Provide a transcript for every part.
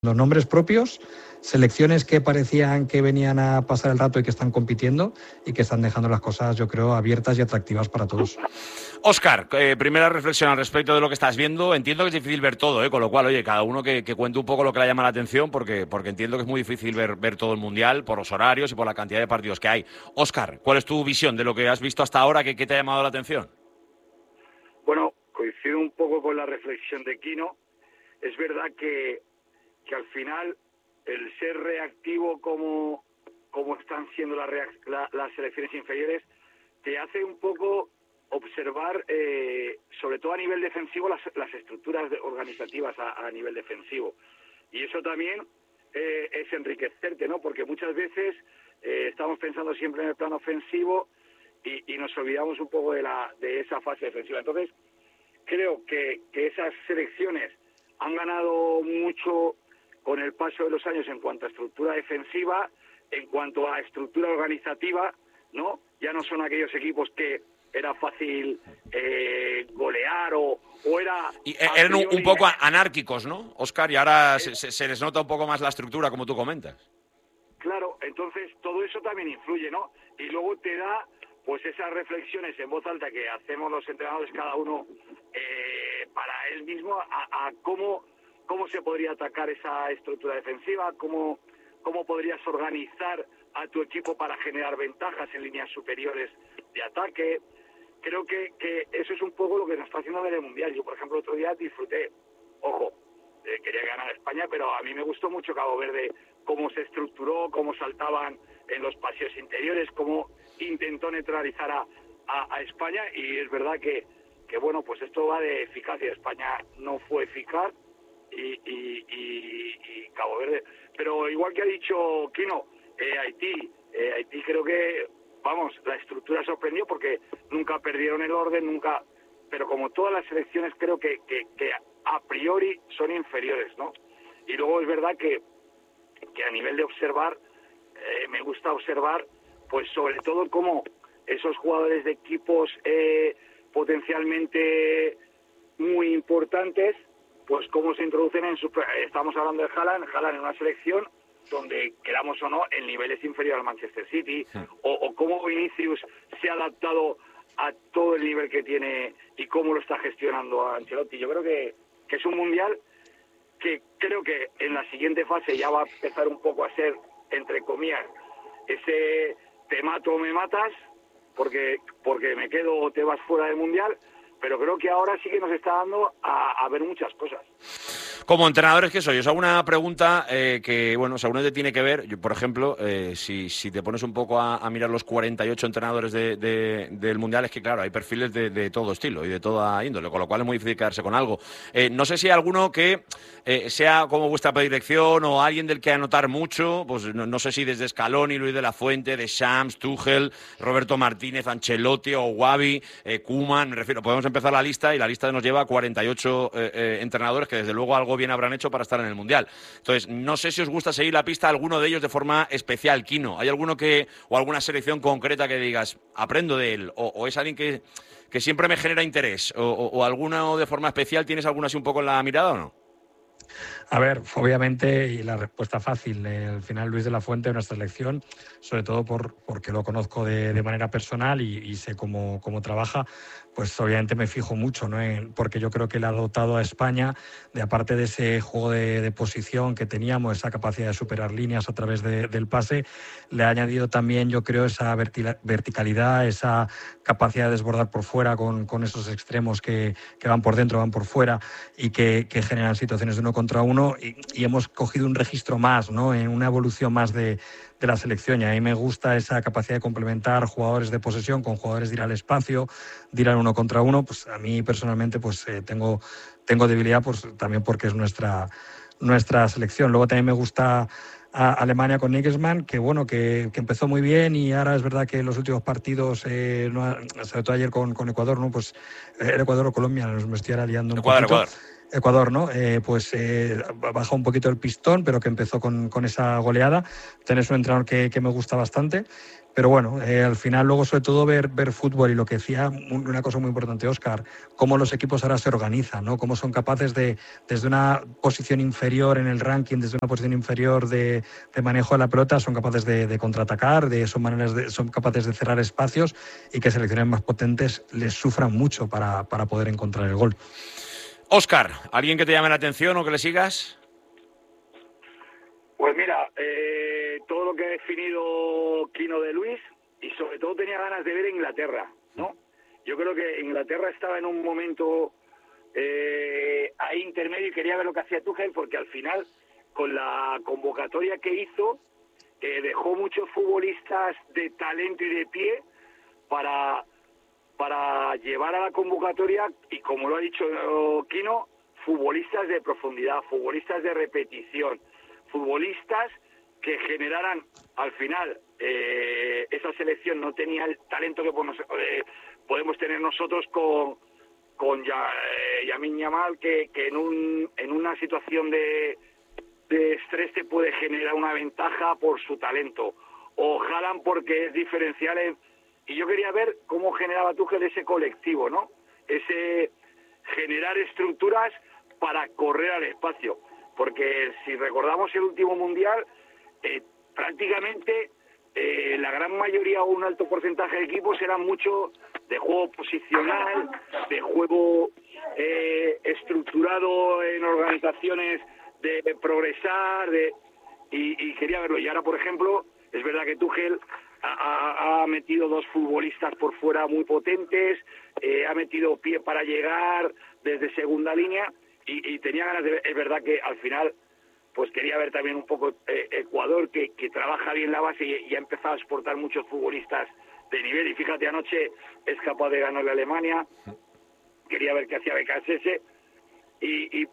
Los nombres propios, selecciones que parecían que venían a pasar el rato y que están compitiendo y que están dejando las cosas, yo creo, abiertas y atractivas para todos. Óscar, primera reflexión al respecto de lo que estás viendo. Entiendo que es difícil ver todo, con lo cual, oye, cada uno que cuente un poco lo que le llama la atención, porque entiendo que es muy difícil ver todo el Mundial por los horarios y por la cantidad de partidos que hay. Óscar, ¿cuál es tu visión de lo que has visto hasta ahora? ¿Qué te ha llamado la atención? Bueno, coincido un poco con la reflexión de Quino. Es verdad que al final el ser reactivo como están siendo las selecciones inferiores te hace un poco observar, sobre todo a nivel defensivo, las estructuras organizativas a nivel defensivo. Y eso también es enriquecerte, ¿no? Porque muchas veces estamos pensando siempre en el plano ofensivo y nos olvidamos un poco de esa fase defensiva. Entonces, creo que esas selecciones han ganado mucho con el paso de los años en cuanto a estructura defensiva, en cuanto a estructura organizativa, ¿no? Ya no son aquellos equipos que era fácil golear o era... Y eran un poco anárquicos, ¿no, Óscar? Y ahora se les nota un poco más la estructura, como tú comentas. Claro, entonces todo eso también influye, ¿no? Y luego te da, pues, esas reflexiones en voz alta que hacemos los entrenadores cada uno para él mismo a cómo se podría atacar esa estructura defensiva, cómo podrías organizar a tu equipo para generar ventajas en líneas superiores de ataque. Creo que eso es un poco lo que nos está haciendo ver el Mundial. Yo, por ejemplo, el otro día disfruté, quería ganar España, pero a mí me gustó mucho Cabo Verde, cómo se estructuró, cómo saltaban en los paseos interiores, cómo intentó neutralizar a España, y es verdad que bueno, pues esto va de eficacia. España no fue eficaz y Cabo Verde, pero igual que ha dicho Quino, Haití creo que, vamos, la estructura sorprendió porque nunca perdieron el orden, pero como todas las selecciones creo que a priori son inferiores, ¿no? Y luego es verdad que a nivel de observar, me gusta observar, pues sobre todo cómo esos jugadores de equipos potencialmente muy importantes, pues cómo se introducen estamos hablando de Haaland en una selección donde, queramos o no, el nivel es inferior al Manchester City, o cómo Vinicius se ha adaptado a todo el nivel que tiene y cómo lo está gestionando Ancelotti. Yo creo que es un Mundial que creo que en la siguiente fase ya va a empezar un poco a ser, entre comillas, ese te mato o me matas, porque me quedo o te vas fuera del Mundial, pero creo que ahora sí que nos está dando a ver muchas cosas. Como entrenadores que soy, os hago una pregunta que, bueno, seguramente tiene que ver. Yo, por ejemplo, si te pones un poco a mirar los 48 entrenadores del Mundial, es que, claro, hay perfiles de todo estilo y de toda índole, con lo cual es muy difícil quedarse con algo. No sé si hay alguno que sea como vuestra predilección o alguien del que anotar mucho, pues no sé si desde Scaloni, Luis de la Fuente, Deschamps, Tuchel, Roberto Martínez, Ancelotti o Xavi, Koeman, me refiero, podemos empezar la lista y la lista nos lleva a 48 entrenadores que desde luego algo bien habrán hecho para estar en el Mundial. Entonces, no sé si os gusta seguir la pista a alguno de ellos de forma especial, Quino. ¿Hay alguno o alguna selección concreta que digas, aprendo de él, o es alguien que siempre me genera interés, o alguno de forma especial? ¿Tienes alguno así un poco en la mirada o no? A ver, obviamente, y la respuesta fácil, al final Luis de la Fuente de nuestra selección, sobre todo porque lo conozco de manera personal y sé cómo trabaja, pues obviamente me fijo mucho, ¿no? Porque yo creo que le ha dotado a España, de aparte de ese juego de posición que teníamos, esa capacidad de superar líneas a través del pase, le ha añadido también, yo creo, esa verticalidad, esa capacidad de desbordar por fuera con esos extremos que van por dentro, van por fuera y que generan situaciones de uno contra uno, y hemos cogido un registro más, ¿no? En una evolución más de la selección, y a mí me gusta esa capacidad de complementar jugadores de posesión con jugadores de ir al espacio, de ir al uno contra uno. Pues a mí personalmente pues tengo debilidad, pues también porque es nuestra selección. Luego también me gusta a Alemania con Nagelsmann, que bueno, que empezó muy bien, y ahora es verdad que en los últimos partidos, sobre todo ayer con Ecuador, ¿no? Pues era Ecuador o Colombia, me estoy ahora liando un poquito. Ecuador, ¿no? Pues bajó un poquito el pistón, pero que empezó con esa goleada. Tenés un entrenador que me gusta bastante. Pero bueno, al final luego sobre todo ver fútbol y lo que decía, una cosa muy importante, Óscar, cómo los equipos ahora se organizan, ¿no? Cómo son capaces de, desde una posición inferior en el ranking, desde una posición inferior de manejo de la pelota, son capaces de contraatacar, son capaces de cerrar espacios y que selecciones más potentes les sufran mucho para poder encontrar el gol. Óscar, ¿alguien que te llame la atención o que le sigas? Pues mira, todo lo que ha definido Quino de Luis, y sobre todo tenía ganas de ver Inglaterra, ¿no? Yo creo que Inglaterra estaba en un momento ahí intermedio y quería ver lo que hacía Tuchel, porque al final, con la convocatoria que hizo, dejó muchos futbolistas de talento y de pie para llevar a la convocatoria, y como lo ha dicho Quino, futbolistas de profundidad, futbolistas de repetición, futbolistas que generaran, al final, esa selección no tenía el talento que podemos tener nosotros con Lamine Yamal, que en una situación de estrés te puede generar una ventaja por su talento, o Haaland porque es diferencial y yo quería ver cómo generaba Tuchel ese colectivo, ¿no? Ese generar estructuras para correr al espacio. Porque si recordamos el último mundial, prácticamente la gran mayoría o un alto porcentaje de equipos eran mucho de juego posicional, de juego estructurado en organizaciones de progresar, y quería verlo. Y ahora, por ejemplo, es verdad que Tuchel ha metido dos futbolistas por fuera muy potentes, ha metido pie para llegar desde segunda línea, y tenía ganas de ver. Es verdad que al final pues quería ver también un poco Ecuador, que trabaja bien la base y ha empezado a exportar muchos futbolistas de nivel, y fíjate, anoche es capaz de ganarle a Alemania. Quería ver qué hacía BKSS, y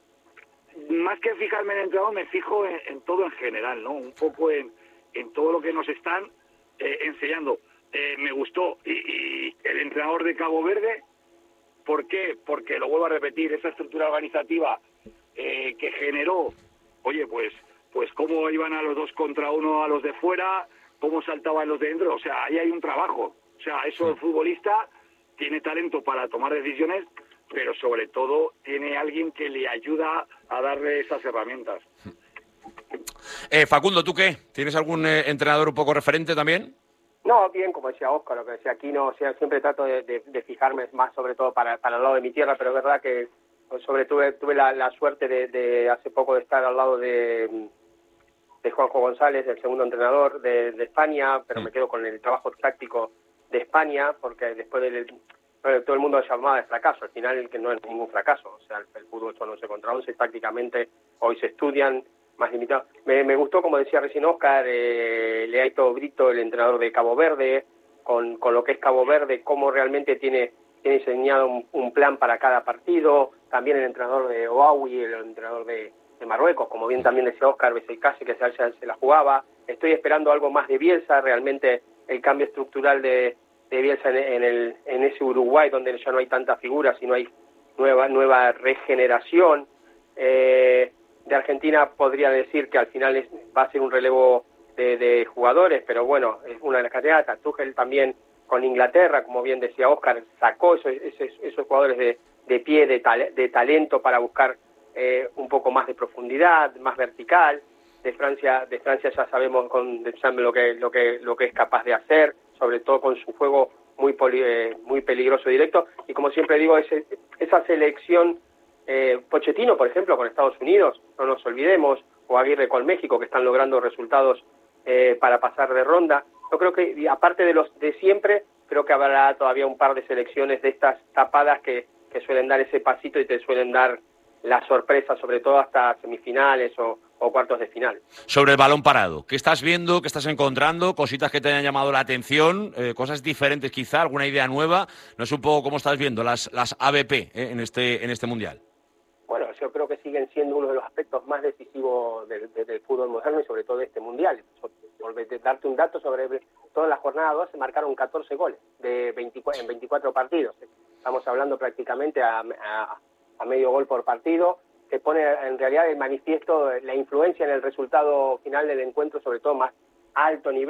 más que fijarme en el entrenador, me fijo en todo en general, ¿no? Un poco en todo lo que nos están enseñando. Me gustó y el entrenador de Cabo Verde. ¿Por qué? Porque, lo vuelvo a repetir, esa estructura organizativa que generó, oye, pues cómo iban a los 2 contra 1 a los de fuera, cómo saltaban los de dentro. O sea, ahí hay un trabajo. O sea, eso, el futbolista tiene talento para tomar decisiones, pero sobre todo tiene alguien que le ayuda a darle esas herramientas. Facundo, ¿tú qué? ¿Tienes algún entrenador un poco referente también? No, bien, como decía Óscar, lo que decía Quino, o sea, siempre trato de fijarme más sobre todo para el lado de mi tierra, pero es verdad que tuve la suerte de hace poco de estar al lado de Juanjo González, el segundo entrenador de España, pero me quedo con el trabajo táctico de España, porque después todo el mundo llamaba de fracaso, al final que no es ningún fracaso, o sea, el fútbol son 11 contra 11, tácticamente hoy se estudian más limitados. Me gustó, como decía recién Óscar, Leaito Brito, el entrenador de Cabo Verde, con lo que es Cabo Verde, cómo realmente tiene diseñado un plan para cada partido, también el entrenador de Oawi, el entrenador de Marruecos, como bien también decía Óscar, Besekasi, que se la jugaba. Estoy esperando algo más de Bielsa, realmente el cambio estructural de Bielsa en ese Uruguay, donde ya no hay tantas figuras y no hay nueva regeneración. De Argentina podría decir que al final va a ser un relevo de jugadores, pero bueno, es una de las candidatas. Tuchel también con Inglaterra, como bien decía Óscar, sacó esos jugadores de pie, de talento para buscar un poco más de profundidad, más vertical. De Francia ya sabemos con Deschamps lo que es capaz de hacer, sobre todo con su juego muy peligroso y directo. Y como siempre digo, esa selección, Pochettino, por ejemplo, con Estados Unidos, no nos olvidemos, o Aguirre con México, que están logrando resultados para pasar de ronda. Yo creo que, aparte de los de siempre, creo que habrá todavía un par de selecciones de estas tapadas que suelen dar ese pasito y te suelen dar la sorpresa, sobre todo hasta semifinales o cuartos de final. Sobre el balón parado, ¿qué estás viendo, qué estás encontrando? Cositas que te hayan llamado la atención, cosas diferentes quizá, alguna idea nueva. No sé un poco cómo estás viendo las ABP en este Mundial. Bueno, yo creo que siguen siendo uno de los aspectos más decisivos del fútbol moderno y sobre todo de este Mundial. Por darte un dato, sobre toda la jornada 2 se marcaron 14 goles en 24 partidos. Estamos hablando prácticamente a medio gol por partido. Se pone en realidad el manifiesto la influencia en el resultado final del encuentro, sobre todo más alto nivel.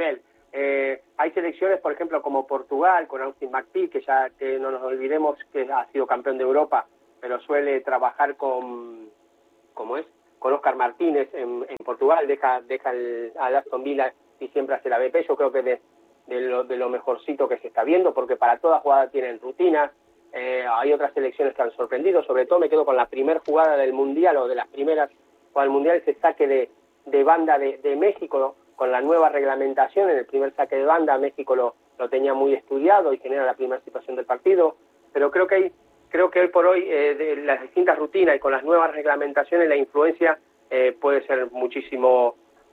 Hay selecciones, por ejemplo, como Portugal, con Austin McPhee, que no nos olvidemos que ha sido campeón de Europa, pero suele trabajar con Óscar Martínez en Portugal, deja al Aston Villa y siempre hace la BP. Yo creo que de lo mejorcito que se está viendo, porque para toda jugada tienen rutinas. Hay otras selecciones que han sorprendido, sobre todo me quedo con la primera jugada del Mundial, o de las primeras jugadas del Mundial, ese saque de banda de México, con la nueva reglamentación. En el primer saque de banda México lo tenía muy estudiado y genera la primera situación del partido, pero creo que hoy por hoy, de las distintas rutinas y con las nuevas reglamentaciones, la influencia puede ser muchísimo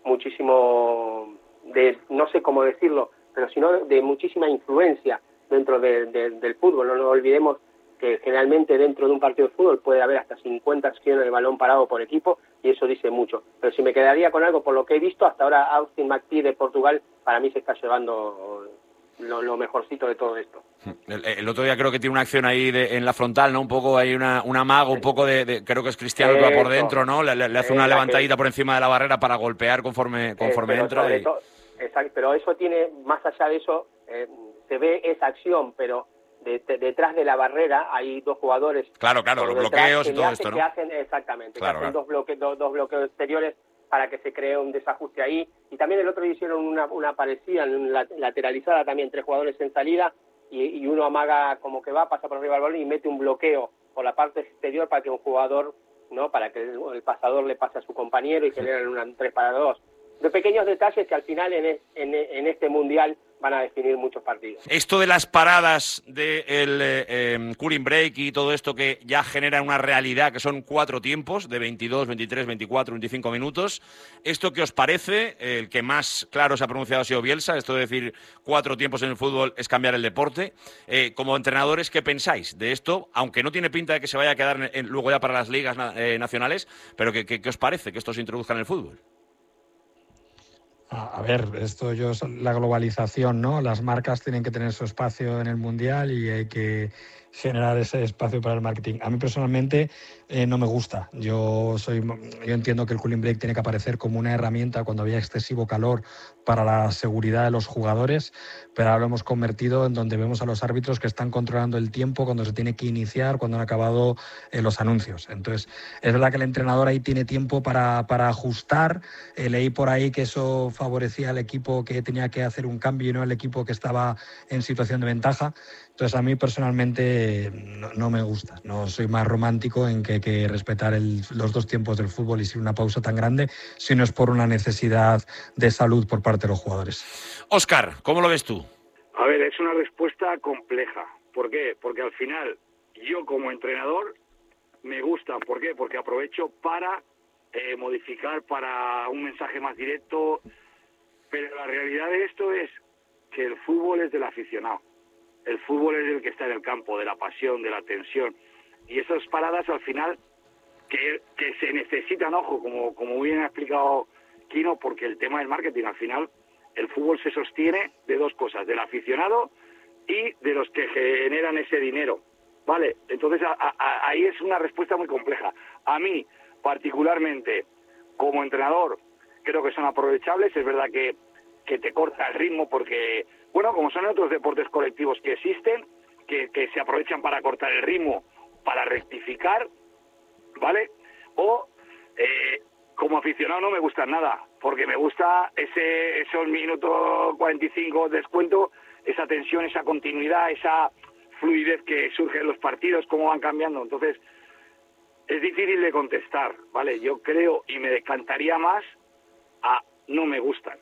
de, no sé cómo decirlo, pero sino de muchísima influencia dentro del fútbol. No nos olvidemos que generalmente dentro de un partido de fútbol puede haber hasta 50 acciones de balón parado por equipo, y eso dice mucho. Pero si me quedaría con algo, por lo que he visto hasta ahora, Austin McPhee de Portugal para mí se está llevando lo mejorcito de todo esto. El otro día creo que tiene una acción ahí en la frontal, ¿no? Un poco hay una amago, un poco creo que es Cristiano que va por dentro, ¿no? Le hace una levantadita por encima de la barrera para golpear conforme entra. Exacto, pero eso tiene, más allá de eso, se ve esa acción, pero detrás de la barrera hay dos jugadores. Claro, los bloqueos y todo esto, ¿no? Exactamente, que hacen dos bloqueos exteriores para que se cree un desajuste ahí. Y también el otro día hicieron una parecida, lateralizada también, 3 jugadores en salida, y uno amaga como que pasa por arriba del balón y mete un bloqueo por la parte exterior para que un jugador, ¿no? Para que el pasador le pase a su compañero y generen un 3-2. De pequeños detalles que al final en este Mundial van a definir muchos partidos. Esto de las paradas del cooling break y todo esto que ya genera una realidad, que son 4 tiempos de 22, 23, 24, 25 minutos. ¿Esto qué os parece? El que más claro se ha pronunciado ha sido Bielsa. Esto de decir 4 tiempos en el fútbol es cambiar el deporte. Como entrenadores, ¿qué pensáis de esto? Aunque no tiene pinta de que se vaya a quedar luego ya para las ligas nacionales, pero ¿qué os parece que esto se introduzca en el fútbol? A ver, esto es la globalización, ¿no? Las marcas tienen que tener su espacio en el Mundial y hay que generar ese espacio para el marketing. A mí personalmente no me gusta. Yo entiendo que el cooling break tiene que aparecer como una herramienta cuando había excesivo calor para la seguridad de los jugadores, pero ahora lo hemos convertido en donde vemos a los árbitros que están controlando el tiempo cuando se tiene que iniciar, cuando han acabado los anuncios. Entonces, es verdad que el entrenador ahí tiene tiempo para ajustar. Leí por ahí que eso favorecía al equipo que tenía que hacer un cambio y no al equipo que estaba en situación de ventaja. Entonces, a mí personalmente no me gusta. No soy más romántico en que hay que respetar los 2 tiempos del fútbol y sin una pausa tan grande, si no es por una necesidad de salud por parte de los jugadores. Óscar, ¿cómo lo ves tú? A ver, es una respuesta compleja. ¿Por qué? Porque al final, yo como entrenador me gusta. ¿Por qué? Porque aprovecho para modificar para un mensaje más directo. Pero la realidad de esto es que el fútbol es del aficionado. El fútbol es el que está en el campo, de la pasión, de la tensión. Y esas paradas al final que se necesitan, ojo, como bien ha explicado Quino, porque el tema del marketing, al final el fútbol se sostiene de 2 cosas, del aficionado y de los que generan ese dinero, ¿vale? Entonces ahí es una respuesta muy compleja. A mí, particularmente, como entrenador, creo que son aprovechables. Es verdad que te corta el ritmo porque, bueno, como son otros deportes colectivos que existen, que se aprovechan para cortar el ritmo, para rectificar, ¿vale? O como aficionado no me gusta nada, porque me gusta esos minutos 45 descuento, esa tensión, esa continuidad, esa fluidez que surge en los partidos, cómo van cambiando. Entonces, es difícil de contestar, ¿vale? Yo creo y me decantaría más a no me gustan.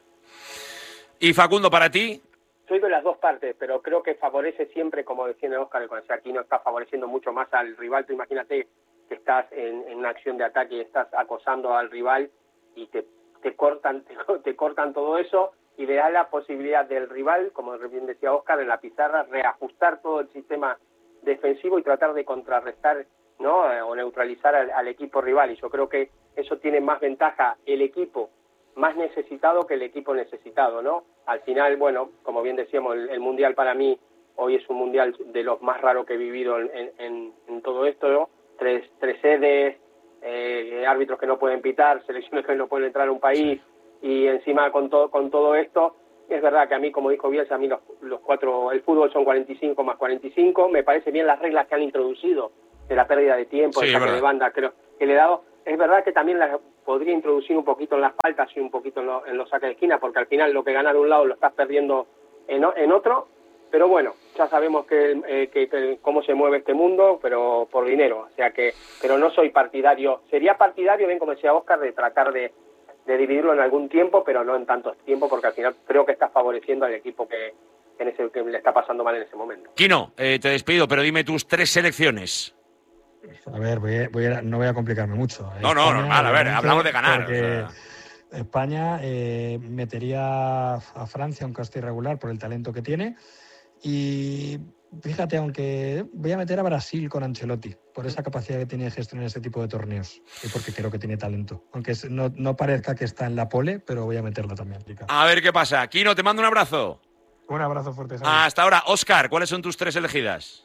Y Facundo, para ti. Soy de las 2 partes, pero creo que favorece siempre, como decía Óscar, aquí no está favoreciendo mucho más al rival. Tú imagínate que estás en una acción de ataque y estás acosando al rival y te cortan todo eso, y le da la posibilidad del rival, como bien decía Óscar, en la pizarra, reajustar todo el sistema defensivo y tratar de contrarrestar, ¿no? O neutralizar al equipo rival. Y yo creo que eso tiene más ventaja el equipo más necesitado que el equipo necesitado, ¿no? Al final, bueno, como bien decíamos, el Mundial para mí hoy es un Mundial de los más raros que he vivido en todo esto, ¿no? Tres sedes, árbitros que no pueden pitar, selecciones que no pueden entrar a un país, y encima con todo esto Es verdad que a mí, como dijo Bielsa, a mí los 4, el fútbol son 45 más 45. Me parece bien las reglas que han introducido de la pérdida de tiempo, sí, el saque de banda, creo que le he dado. Es verdad que también las podría introducir un poquito en las faltas y un poquito en los saques de esquina, porque al final lo que gana de un lado lo estás perdiendo en otro. Pero bueno, ya sabemos que cómo se mueve este mundo, pero por dinero. O sea que, pero no soy partidario. Sería partidario, bien como decía Óscar, de tratar de dividirlo en algún tiempo, pero no en tanto tiempo, porque al final creo que está favoreciendo al equipo que le está pasando mal en ese momento. Quino, te despido, pero dime tus 3 selecciones. A ver, no voy a complicarme mucho. No, España, normal, a ver, hablamos de ganar. O sea. España metería a Francia, aunque esté irregular por el talento que tiene. Y fíjate, aunque voy a meter a Brasil con Ancelotti, por esa capacidad que tiene de gestionar este tipo de torneos y porque creo que tiene talento. Aunque no parezca que está en la pole, pero voy a meterlo también, chica. A ver qué pasa. Quino, te mando un abrazo. Un abrazo fuerte. Hasta ahora. Óscar, ¿cuáles son tus 3 elegidas?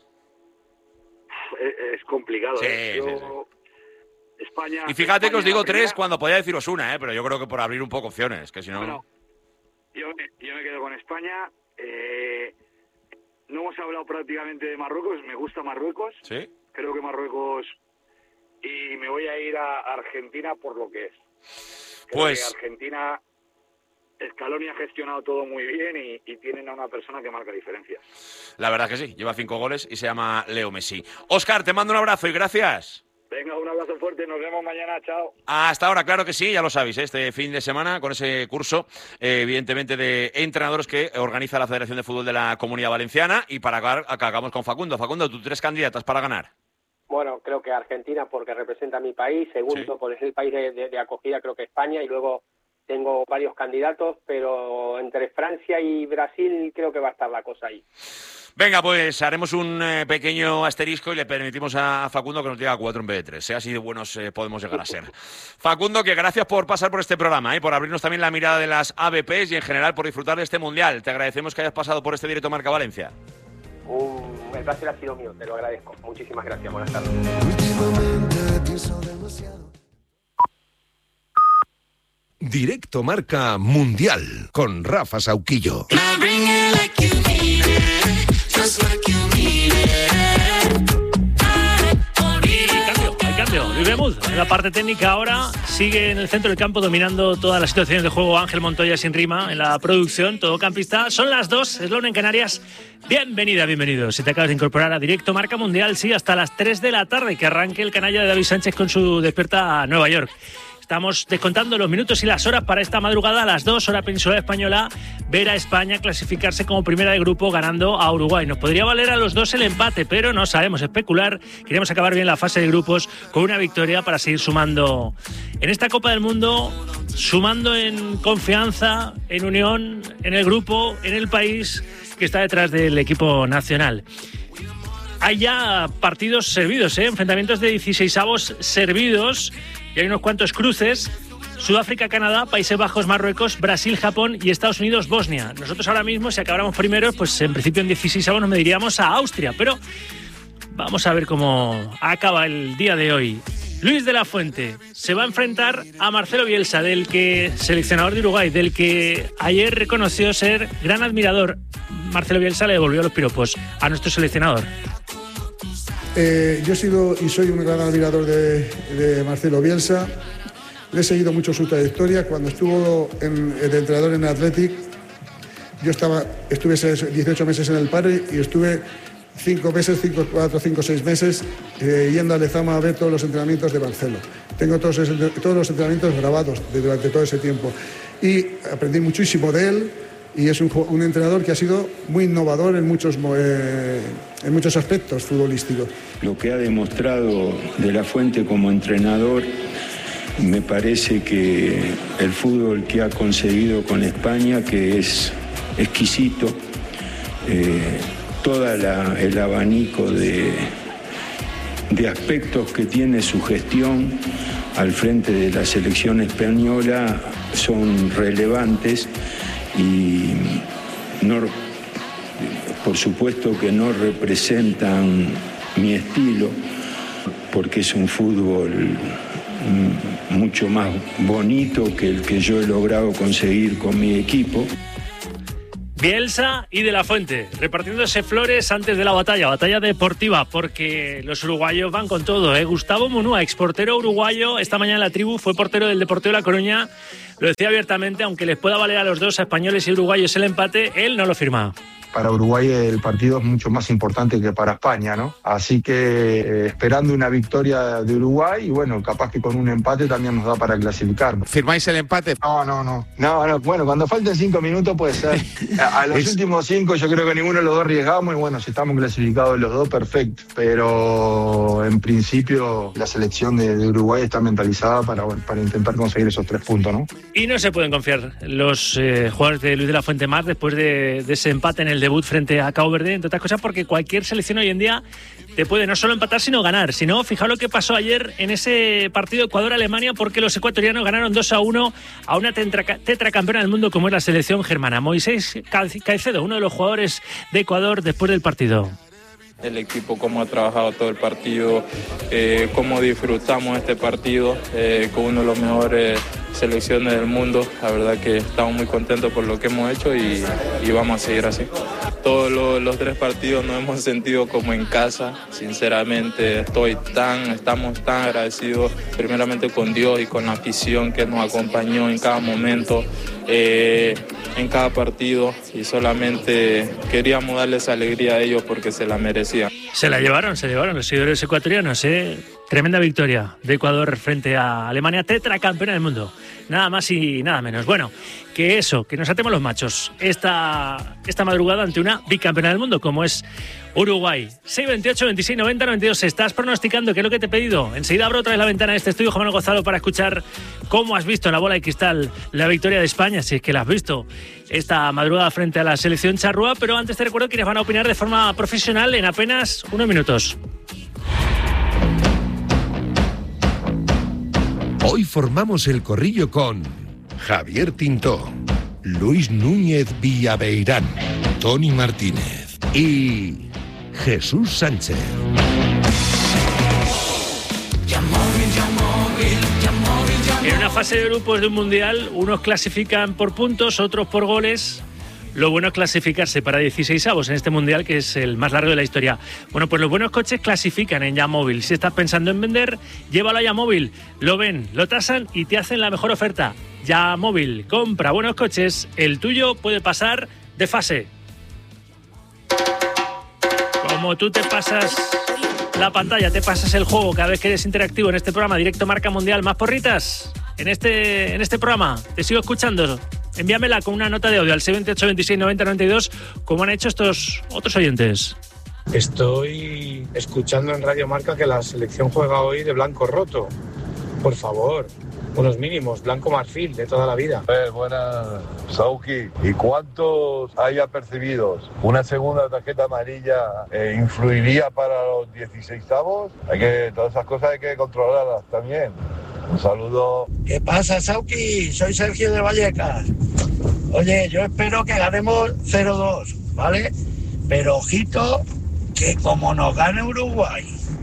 Es complicado. Sí. España. Y fíjate España, que os digo 3 primera, cuando podía deciros una, pero yo creo que por abrir un poco opciones, que si no... Bueno, yo me quedo con España. No hemos hablado prácticamente de Marruecos. Me gusta Marruecos. ¿Sí? Creo que Marruecos... Y me voy a ir a Argentina por lo que es. Creo Pues... que Argentina... Scaloni ha gestionado todo muy bien y tienen a una persona que marca diferencias. La verdad que sí, lleva 5 goles y se llama Leo Messi. Óscar, te mando un abrazo y gracias. Venga, un abrazo fuerte, nos vemos mañana, chao. Hasta ahora, claro que sí, ya lo sabéis, este fin de semana con ese curso, evidentemente, de entrenadores que organiza la Federación de Fútbol de la Comunidad Valenciana. Y para acabar, acabamos con Facundo. Facundo, tus 3 candidatas para ganar. Bueno, creo que Argentina porque representa a mi país, segundo Sí. por el país de acogida creo que España, y luego tengo varios candidatos, pero entre Francia y Brasil creo que va a estar la cosa ahí. Venga, pues haremos un pequeño asterisco y le permitimos a Facundo que nos diga 4 en vez de 3. Así de buenos podemos llegar a ser. Facundo, que gracias por pasar por este programa, por abrirnos también la mirada de las AVPs y en general por disfrutar de este Mundial. Te agradecemos que hayas pasado por este directo Marca Valencia. El placer ha sido mío, te lo agradezco. Muchísimas gracias, buenas tardes. Directo Marca Mundial con Rafa Sauquillo. Hay cambio. Luis Bemud, en la parte técnica ahora, sigue en el centro del campo dominando todas las situaciones de juego Ángel Montoya sin rima en la producción, todo campista. Son las 2, es la 1 en Canarias. Bienvenido. Si te acabas de incorporar a Directo Marca Mundial, sí, hasta las 3 de la tarde, que arranque el canalla de David Sánchez con su despierta a Nueva York. Estamos descontando los minutos y las horas para esta madrugada a las 2, hora peninsular española, ver a España clasificarse como primera de grupo ganando a Uruguay. Nos podría valer a los dos el empate, pero no sabemos especular. Queremos acabar bien la fase de grupos con una victoria para seguir sumando en esta Copa del Mundo, sumando en confianza, en unión, en el grupo, en el país que está detrás del equipo nacional. Hay ya partidos servidos, enfrentamientos de 16avos servidos. Y hay unos cuantos cruces: Sudáfrica, Canadá, Países Bajos, Marruecos, Brasil, Japón y Estados Unidos, Bosnia. Nosotros ahora mismo, si acabáramos primeros, pues en principio en 16avos nos mediríamos a Austria, pero vamos a ver cómo acaba el día de hoy. Luis de la Fuente se va a enfrentar a Marcelo Bielsa, seleccionador de Uruguay, del que ayer reconoció ser gran admirador. Marcelo Bielsa le devolvió los piropos a nuestro seleccionador. Yo he sido y soy un gran admirador de Marcelo Bielsa. Le he seguido mucho su trayectoria. Cuando estuvo de entrenador en el Athletic, yo estuve 18 meses en el Padre y estuve 5 meses, 4, 5, 6 meses yendo a Lezama a ver todos los entrenamientos de Marcelo. Tengo todos los entrenamientos grabados durante todo ese tiempo y aprendí muchísimo de él. Y es un entrenador que ha sido muy innovador en muchos aspectos futbolísticos. Lo que ha demostrado De la Fuente como entrenador, me parece que el fútbol que ha conseguido con España, que es exquisito, todo el abanico de aspectos que tiene su gestión al frente de la selección española son relevantes. Y por supuesto que no representan mi estilo, porque es un fútbol mucho más bonito que el que yo he logrado conseguir con mi equipo. Bielsa y De la Fuente, repartiéndose flores antes de la batalla deportiva, porque los uruguayos van con todo, ¿eh? Gustavo Munúa, exportero uruguayo, esta mañana en La Tribu fue portero del Deportivo de La Coruña, lo decía abiertamente, aunque les pueda valer a los dos, a españoles y uruguayos, el empate, él no lo firma. Para Uruguay el partido es mucho más importante que para España, ¿no? Así que esperando una victoria de Uruguay y bueno, capaz que con un empate también nos da para clasificar. ¿Firmáis el empate? No. Bueno, cuando falten 5 minutos puede ser. A los últimos 5 yo creo que ninguno de los dos arriesgamos y bueno, si estamos clasificados los dos, perfecto. Pero en principio la selección de Uruguay está mentalizada para intentar conseguir esos 3 puntos, ¿no? Y no se pueden confiar los jugadores de Luis de la Fuente más después de ese empate en el debut frente a Cabo Verde, entre otras cosas porque cualquier selección hoy en día te puede no solo empatar sino ganar. Si no, fijaos lo que pasó ayer en ese partido Ecuador-Alemania, porque los ecuatorianos ganaron 2-1 a una tetracampeona del mundo como es la selección germana. Moisés Caicedo, uno de los jugadores de Ecuador después del partido. El equipo, cómo ha trabajado todo el partido, cómo disfrutamos este partido con uno de los mejores selecciones del mundo. La verdad que estamos muy contentos por lo que hemos hecho y vamos a seguir así. Todos los 3 partidos nos hemos sentido como en casa. Sinceramente estamos tan agradecidos primeramente con Dios y con la afición que nos acompañó en cada momento, en cada partido, y solamente queríamos darles alegría a ellos porque se la merecían. Se llevaron los seguidores ecuatorianos, Tremenda victoria de Ecuador frente a Alemania, tetracampeona del mundo. Nada más y nada menos. Bueno, que nos atemos los machos esta madrugada ante una bicampeona del mundo como es Uruguay. 628 26 90 92. ¿Estás pronosticando? ¿Qué es lo que te he pedido? Enseguida abro otra vez la ventana de este estudio, Juan Manuel Gonzalo, para escuchar cómo has visto en la bola de cristal la victoria de España, si es que la has visto esta madrugada frente a la selección charrúa. Pero antes te recuerdo que les van a opinar de forma profesional en apenas unos minutos. Hoy formamos el corrillo con Javier Tintó, Luis Núñez Villaveirán, Tony Martínez y Jesús Sánchez. En una fase de grupos de un mundial, unos clasifican por puntos, otros por goles. Lo bueno es clasificarse para 16avos en este mundial, que es el más largo de la historia. Bueno, pues los buenos coches clasifican en Yamóvil. Si estás pensando en vender, llévalo a Yamóvil. Lo ven, lo tasan y te hacen la mejor oferta. Yamóvil, compra buenos coches. El tuyo puede pasar de fase. Como tú te pasas la pantalla, te pasas el juego cada vez que eres interactivo en este programa Directo Marca Mundial. ¿Más porritas? En este programa te sigo escuchando. Envíamela con una nota de audio al 628 26 90 92, como han hecho estos otros oyentes. Estoy escuchando en Radio Marca que la selección juega hoy de blanco roto. Por favor, unos mínimos, blanco marfil de toda la vida. Buenas, Sauki. ¿Y cuántos hay apercibidos? ¿Una segunda tarjeta amarilla influiría para los 16avos? Todas esas cosas hay que controlarlas también. Un saludo. ¿Qué pasa, Sauki? Soy Sergio de Vallecas. Oye, yo espero que ganemos 0-2, ¿vale? Pero ojito, que como nos gane Uruguay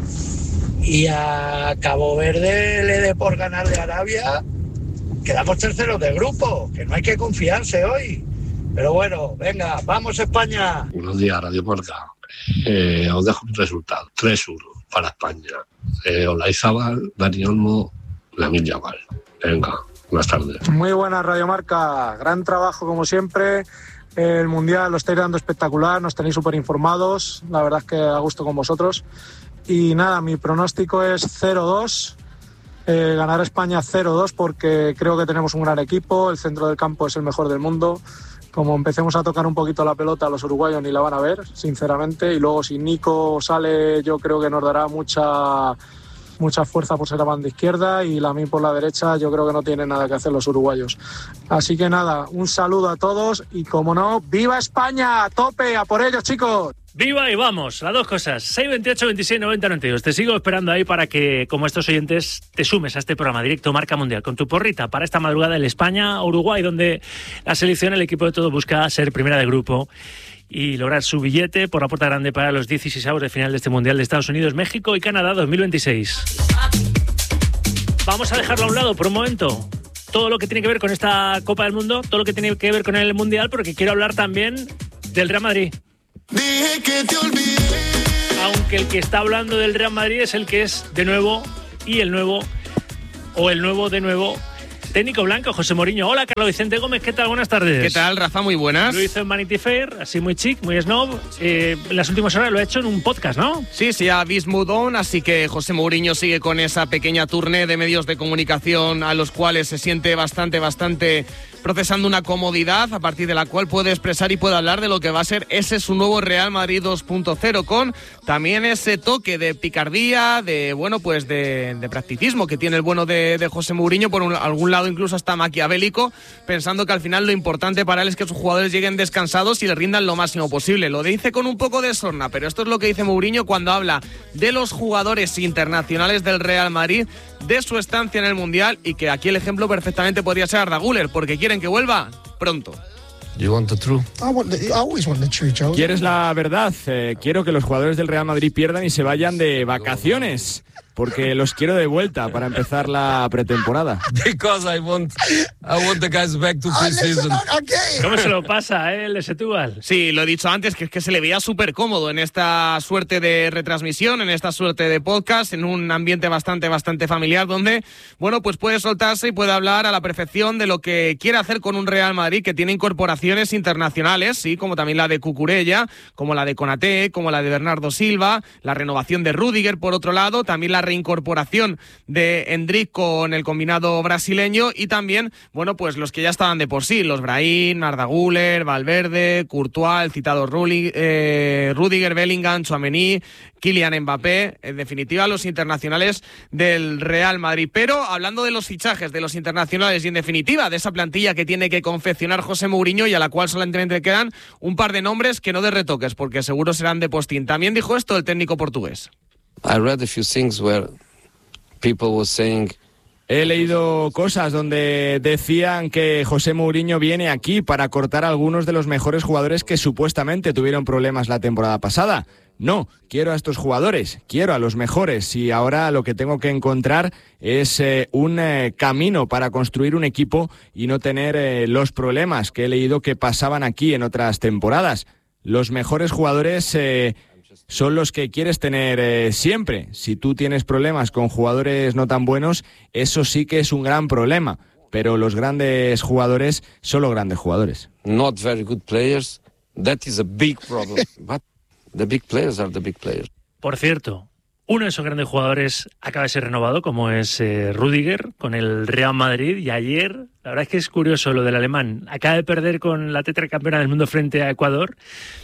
y a Cabo Verde le dé por ganar de Arabia, quedamos terceros de grupo, que no hay que confiarse hoy. Pero bueno, venga, vamos España. Buenos días, Radio Marca. Os dejo un resultado, 3-1 para España. Olaizábal, Dani Olmo, Lamine Yamal. Venga, buenas tardes. Muy buena Radio Marca, gran trabajo como siempre. El Mundial lo estáis dando espectacular, nos tenéis súper informados, la verdad es que a gusto con vosotros. Y nada, mi pronóstico es 0-2, ganar España 0-2 porque creo que tenemos un gran equipo, el centro del campo es el mejor del mundo. Como empecemos a tocar un poquito la pelota, los uruguayos ni la van a ver, sinceramente. Y luego si Nico sale, yo creo que nos dará mucha fuerza por ser la banda izquierda, y Lamine por la derecha. Yo creo que no tienen nada que hacer los uruguayos. Así que nada, un saludo a todos y como no, ¡viva España! ¡A tope! ¡A por ellos, chicos! ¡Viva y vamos! Las dos cosas. 628 26 90 92. Te sigo esperando ahí para que, como estos oyentes, te sumes a este programa Directo Marca Mundial con tu porrita para esta madrugada en España-Uruguay, donde la selección, el equipo de todo, busca ser primera de grupo y lograr su billete por la puerta grande para los 16avos de final de este Mundial de Estados Unidos, México y Canadá 2026. Vamos a dejarlo a un lado por un momento. todo lo que tiene que ver con esta Copa del Mundo, todo lo que tiene que ver con el Mundial, porque quiero hablar también del Real Madrid. Dije que te olvidé. Aunque el que está hablando del Real Madrid es el que es de nuevo y el nuevo, o el nuevo de nuevo, técnico blanco, José Mourinho. Hola, Carlos Vicente Gómez, ¿qué tal? Buenas tardes. ¿Qué tal, Rafa? Muy buenas. Lo hizo en Vanity Fair, así muy chic, muy snob. En las últimas horas lo ha hecho en un podcast, ¿no? Sí, se llama Bismuth On, así que José Mourinho sigue con esa pequeña tournée de medios de comunicación a los cuales se siente bastante procesando una comodidad a partir de la cual puede expresar y puede hablar de lo que va a ser ese su nuevo Real Madrid 2.0, con también ese toque de picardía, de practicismo que tiene el bueno de José Mourinho, por algún lado incluso hasta maquiavélico, pensando que al final lo importante para él es que sus jugadores lleguen descansados y le rindan lo máximo posible. Lo dice con un poco de sorna, pero esto es lo que dice Mourinho cuando habla de los jugadores internacionales del Real Madrid, de su estancia en el Mundial, y que aquí el ejemplo perfectamente podría ser Arda Güler, porque quieren que vuelva pronto. You want the truth? I always want the truth, Joe. ¿Quieres la verdad? Quiero que los jugadores del Real Madrid pierdan y se vayan de vacaciones, porque los quiero de vuelta para empezar la pretemporada. Because I want the guys back to pre-season. ¿Cómo se lo pasa, el Setúbal? Sí, lo he dicho antes, que es que se le veía súper cómodo en esta suerte de retransmisión, en esta suerte de podcast, en un ambiente bastante familiar, donde, bueno, pues puede soltarse y puede hablar a la perfección de lo que quiere hacer con un Real Madrid que tiene incorporaciones internacionales, sí, como también la de Cucurella, como la de Konaté, como la de Bernardo Silva, la renovación de Rüdiger, por otro lado, también la reincorporación de Endrick con el combinado brasileño, y también, bueno, pues los que ya estaban de por sí, los Brahim, Arda Güler, Valverde, Courtois, el citado Rüdiger, Bellingham, Tchouaméni, Kylian Mbappé, en definitiva los internacionales del Real Madrid. Pero hablando de los fichajes de los internacionales y en definitiva de esa plantilla que tiene que confeccionar José Mourinho y a la cual solamente quedan un par de nombres que no de retoques, porque seguro serán de postín. También dijo esto el técnico portugués. I read a few things where people were saying. He leído cosas donde decían que José Mourinho viene aquí para cortar a algunos de los mejores jugadores que supuestamente tuvieron problemas la temporada pasada. No, quiero a estos jugadores, quiero a los mejores, y ahora lo que tengo que encontrar es un camino para construir un equipo y no tener los problemas que he leído que pasaban aquí en otras temporadas. Los mejores jugadores son los que quieres tener siempre. Si tú tienes problemas con jugadores no tan buenos, eso sí que es un gran problema. Pero los grandes jugadores son los grandes jugadores. Not very good players, that is a big problem. But the big players are the big players. Por cierto, uno de esos grandes jugadores acaba de ser renovado, como es Rüdiger, con el Real Madrid, y ayer, la verdad es que es curioso lo del alemán, acaba de perder con la tetracampeona del mundo frente a Ecuador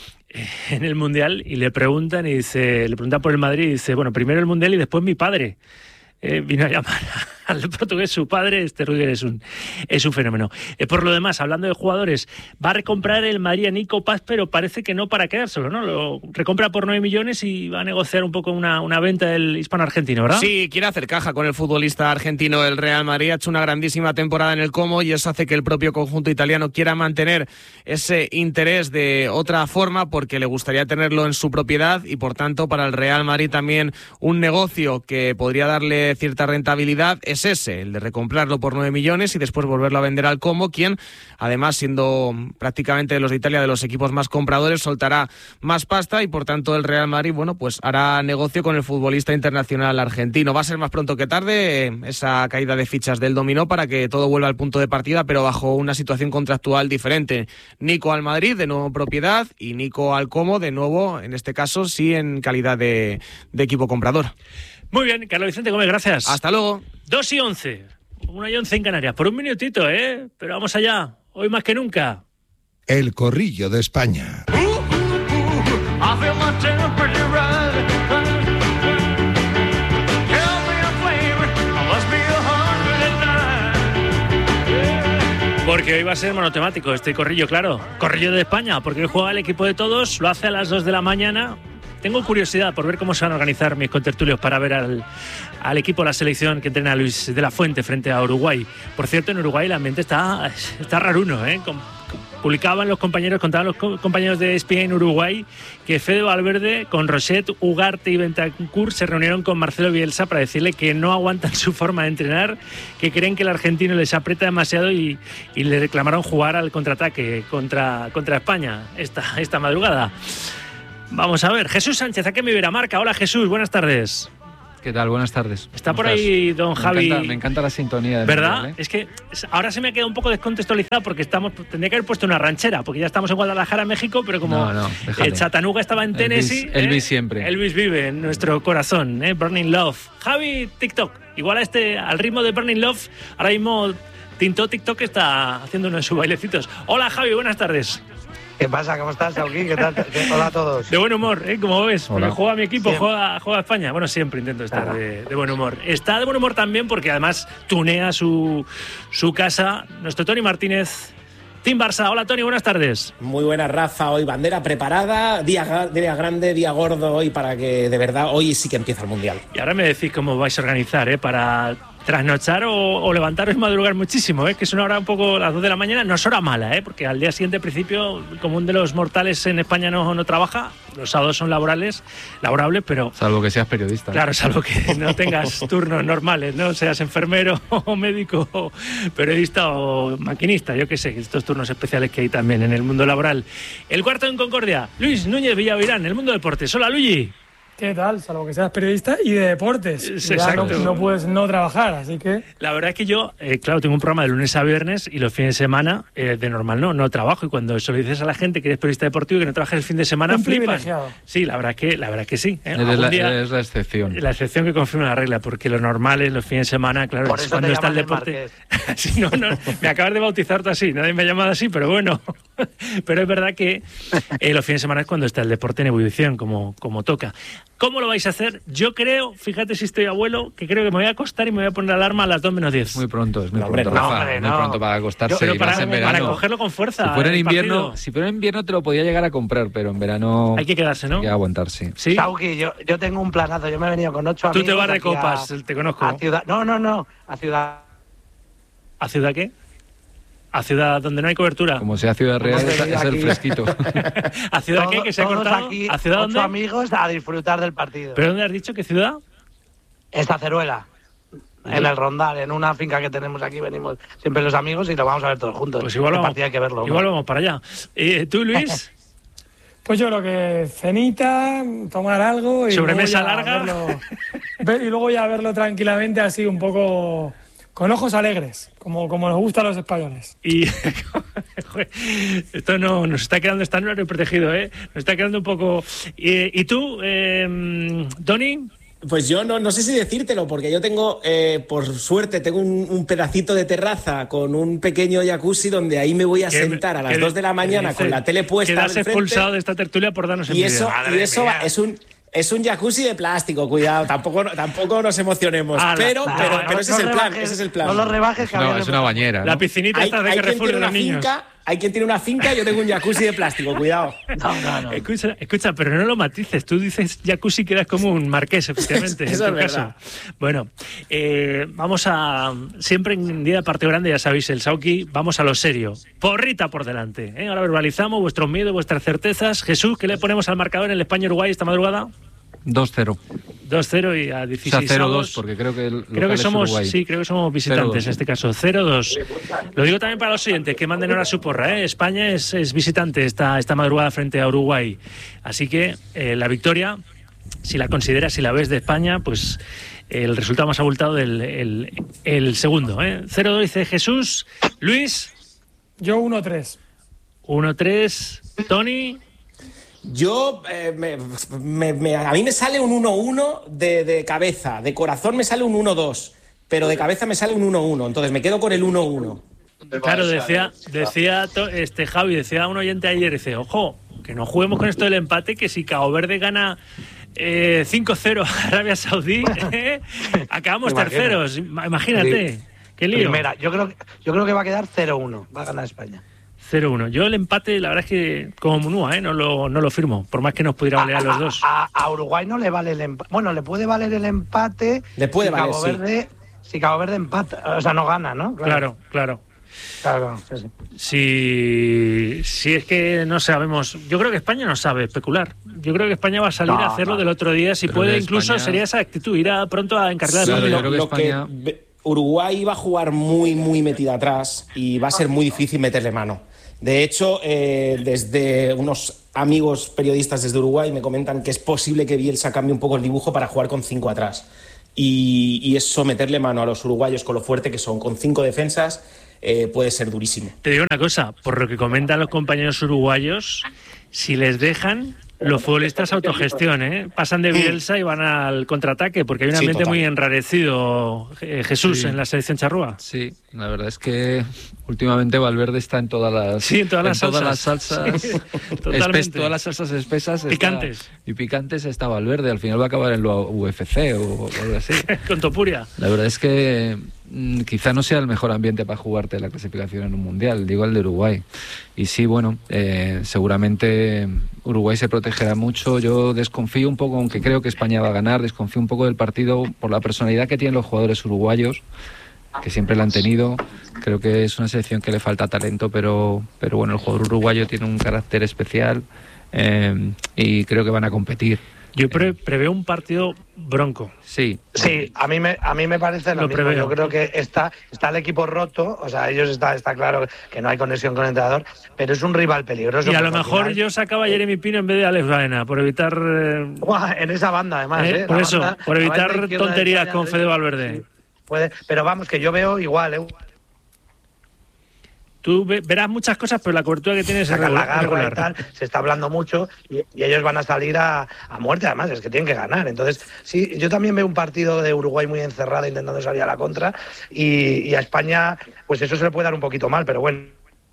en el Mundial, y le preguntan por el Madrid, y dice, bueno, primero el Mundial y después mi padre. Vino a llamar al portugués su padre. Rüdiger es un fenómeno. Por lo demás, hablando de jugadores, va a recomprar el Madrid a Nico Paz, pero parece que no para quedárselo, ¿no? Lo recompra por 9 millones y va a negociar un poco una venta del hispano-argentino, ¿verdad? Sí, quiere hacer caja con el futbolista argentino. El Real Madrid ha hecho una grandísima temporada en el Como, y eso hace que el propio conjunto italiano quiera mantener ese interés de otra forma, porque le gustaría tenerlo en su propiedad, y por tanto para el Real Madrid también un negocio que podría darle cierta rentabilidad es ese, el de recomprarlo por 9 millones y después volverlo a vender al Como, quien además, siendo prácticamente de los de Italia de los equipos más compradores, soltará más pasta, y por tanto el Real Madrid, bueno, pues hará negocio con el futbolista internacional argentino. Va a ser más pronto que tarde esa caída de fichas del dominó para que todo vuelva al punto de partida, pero bajo una situación contractual diferente. Nico al Madrid, de nuevo propiedad, y Nico al Como, de nuevo, en este caso sí en calidad de equipo comprador. Muy bien, Carlos Vicente Gómez, gracias. Hasta luego. 2:11, 1:11 en Canarias. Por un minutito, pero vamos allá. Hoy más que nunca. El Corrillo de España. Porque hoy va a ser monotemático este corrillo, claro. Corrillo de España, porque hoy juega el equipo de todos, lo hace a las 2 de la mañana. Tengo curiosidad por ver cómo se van a organizar mis contertulios para ver al equipo, la selección que entrena Luis de la Fuente frente a Uruguay. Por cierto, en Uruguay el ambiente está raruno, contaban los compañeros de ESPN Uruguay que Fede Valverde con Roset, Ugarte y Bentancur se reunieron con Marcelo Bielsa para decirle que no aguantan su forma de entrenar, que creen que el argentino les aprieta demasiado y le reclamaron jugar al contraataque contra España esta madrugada. Vamos a ver, Jesús Sánchez, ¿a qué me viera Marca? Hola Jesús, buenas tardes. ¿Qué tal? Buenas tardes. Está por ahí don Javi. Me encanta la sintonía. ¿Verdad? Mundial, ¿eh? Es que ahora se me ha quedado un poco descontextualizado porque tendría que haber puesto una ranchera, porque ya estamos en Guadalajara, México, pero como Chattanooga estaba en Tennessee. Elvis siempre. Elvis vive en nuestro corazón, Burning Love. Javi, TikTok. Igual al ritmo de Burning Love, ahora mismo Tinto TikTok está haciendo uno de sus bailecitos. Hola Javi, buenas tardes. ¿Qué pasa? ¿Cómo estás, Sauki? ¿Qué tal? Hola a todos. De buen humor, como ves. Porque juega mi equipo, Siempre. juega España. Bueno, siempre intento estar de buen humor. Está de buen humor también porque además tunea su casa. Nuestro Tony Martínez, Team Barça. Hola Tony, buenas tardes. Muy buena, Rafa. Hoy bandera preparada, día grande, día gordo hoy para que de verdad hoy sí que empieza el Mundial. Y ahora me decís cómo vais a organizar, para trasnochar o levantaros y madrugar muchísimo, que es una hora un poco, las 2 de la mañana, no es hora mala, porque al día siguiente, en principio, el común de los mortales en España no trabaja, los sábados son laborables, pero... Salvo que seas periodista. Claro, salvo que no tengas turnos normales, ¿no? Seas enfermero o médico o periodista o maquinista, yo qué sé, estos turnos especiales que hay también en el mundo laboral. El cuarto en Concordia, Luis Núñez Villavirán, el mundo deportes. Hola, Luigi. ¿Qué tal? Salvo que seas periodista y de deportes. Exacto. Ya no puedes no trabajar, así que... La verdad es que yo, claro, tengo un programa de lunes a viernes y los fines de semana, de normal no trabajo. Y cuando eso le dices a la gente que eres periodista deportivo y que no trabajas el fin de semana, flipas. Sí, la verdad es que sí. Es la excepción. La excepción que confirma la regla, porque lo normal es los fines de semana, claro, es cuando está el deporte. Sí, no, me acabas de bautizar tú así, nadie me ha llamado así, pero bueno. Pero es verdad que los fines de semana es cuando está el deporte en ebullición, como toca. ¿Cómo lo vais a hacer? Yo creo, fíjate si estoy abuelo, que creo que me voy a acostar y me voy a poner alarma a las 2 menos 10. Muy pronto, Rafa. Muy pronto para acostarse. Pero en verano. Para cogerlo con fuerza. Si fuera en invierno te lo podía llegar a comprar, pero en verano hay que quedarse, ¿no? Hay que aguantarse. ¿Sí? Sauki, yo tengo un planazo, yo me he venido con 8 amigos. Tú te vas de copas, te conozco. A Ciudad... No, a Ciudad... ¿A Ciudad qué? ¿A Ciudad donde no hay cobertura? Como sea Ciudad Real, es el fresquito. ¿A Ciudad qué? ¿Que se ha cortado? Aquí, ¿A Ciudad 8 dónde? amigos a disfrutar del partido. ¿Pero dónde has dicho? ¿Qué ciudad? Esta Ceruela. En el Rondal, en una finca que tenemos aquí, venimos siempre los amigos y lo vamos a ver todos juntos. Pues igual partido hay que verlo. Igual vamos para allá. ¿Tú, Luis? Pues yo creo que cenita, tomar algo y sobremesa larga y luego ya verlo tranquilamente así un poco con ojos alegres, como nos gusta a los españoles. Y esto no nos está quedando, está en horario protegido, nos está quedando un poco. ¿Y tú, Tony? Pues yo no sé si decírtelo, porque yo tengo, por suerte, tengo un pedacito de terraza con un pequeño jacuzzi donde ahí me voy a sentar a las 2 de la mañana con la tele puesta al frente. Quedas expulsado de esta tertulia por darnos envidia. Y eso es un jacuzzi de plástico, cuidado, tampoco nos emocionemos. Pero ese es el plan. No lo rebajes, no, es una bañera. La piscinita está de que refuerza a los niños. Hay quien tiene una finca, yo tengo un jacuzzi de plástico, cuidado. No. Escucha, pero no lo matices. Tú dices jacuzzi, quedas como un marqués, efectivamente. Eso es verdad. Bueno, vamos a... Siempre en día de partido grande, ya sabéis, el Sauki, vamos a lo serio. Porrita por delante. Ahora verbalizamos vuestros miedos, vuestras certezas. Jesús, ¿qué le ponemos al marcador en el España-Uruguay esta madrugada? 2-0. 2-0 y a 16 o sea, 0-2, porque creo que somos visitantes en este caso. 0-2. Lo digo también para los oyentes, que manden ahora su porra. España es visitante esta madrugada frente a Uruguay. Así que la victoria, si la consideras, si la ves de España, pues el resultado más abultado del segundo. 0-2 dice Jesús. Luis. Yo 1-3. 1-3. Tony. Yo, a mí me sale un 1-1 de cabeza, de corazón me sale un 1-2, pero de cabeza me sale un 1-1, entonces me quedo con el 1-1. Claro, decía Javi, decía un oyente ayer, dice, ojo, que no juguemos con esto del empate, que si Cabo Verde gana 5-0 a Arabia Saudí, acabamos terceros, imagínate, qué lío. Primera, yo creo que va a quedar 0-1, va a ganar España. 0-1. Yo el empate, la verdad es que como Munúa, no lo firmo, por más que nos pudiera valer a los dos. A Uruguay no le vale el empate. Bueno, le puede valer el empate si Cabo Verde empata, o sea, no gana, ¿no? Claro. Claro, sí. Si es que no sabemos, yo creo que España no sabe especular. Yo creo que España va a salir a hacerlo del otro día, si puede, incluso España... sería esa actitud, ir pronto a encargar lo que Uruguay va a jugar muy, muy metida atrás y va a ser muy difícil meterle mano. De hecho, desde unos amigos periodistas desde Uruguay me comentan que es posible que Bielsa cambie un poco el dibujo para jugar con 5 atrás. Y eso, meterle mano a los uruguayos con lo fuerte que son, con 5 defensas, puede ser durísimo. Te digo una cosa, por lo que comentan los compañeros uruguayos, si les dejan, los futbolistas autogestión, pasan de Bielsa y van al contraataque, porque hay un ambiente muy enrarecido, Jesús, en la selección charrúa. Sí, la verdad es que últimamente Valverde está en todas las salsas, todas las salsas espesas picantes y picantes está Valverde. Al final va a acabar en lo UFC o algo así. Con Topuria. La verdad es que quizá no sea el mejor ambiente para jugarte la clasificación en un mundial, digo el de Uruguay. Y sí, bueno, seguramente Uruguay se protegerá mucho. Yo desconfío un poco, aunque creo que España va a ganar, desconfío un poco del partido por la personalidad que tienen los jugadores uruguayos, que siempre la han tenido. Creo que es una selección que le falta talento, pero bueno, el jugador uruguayo tiene un carácter especial y creo que van a competir. Yo preveo un partido bronco. Sí, a mí me parece lo mismo. Preveo. Yo creo que está el equipo roto, o sea, ellos está claro que no hay conexión con el entrenador, pero es un rival peligroso. Y a lo mejor yo sacaba a Jeremy Pino en vez de Alex Baena, por evitar... en esa banda, además. Por eso, por evitar tonterías con Fede Valverde. Puede, pero vamos, que yo veo igual, Tú verás muchas cosas, pero la cobertura que tienes es regular. Y tal, se está hablando mucho y ellos van a salir a muerte, además, es que tienen que ganar. Entonces, sí, yo también veo un partido de Uruguay muy encerrado intentando salir a la contra y a España, pues eso se le puede dar un poquito mal, pero bueno.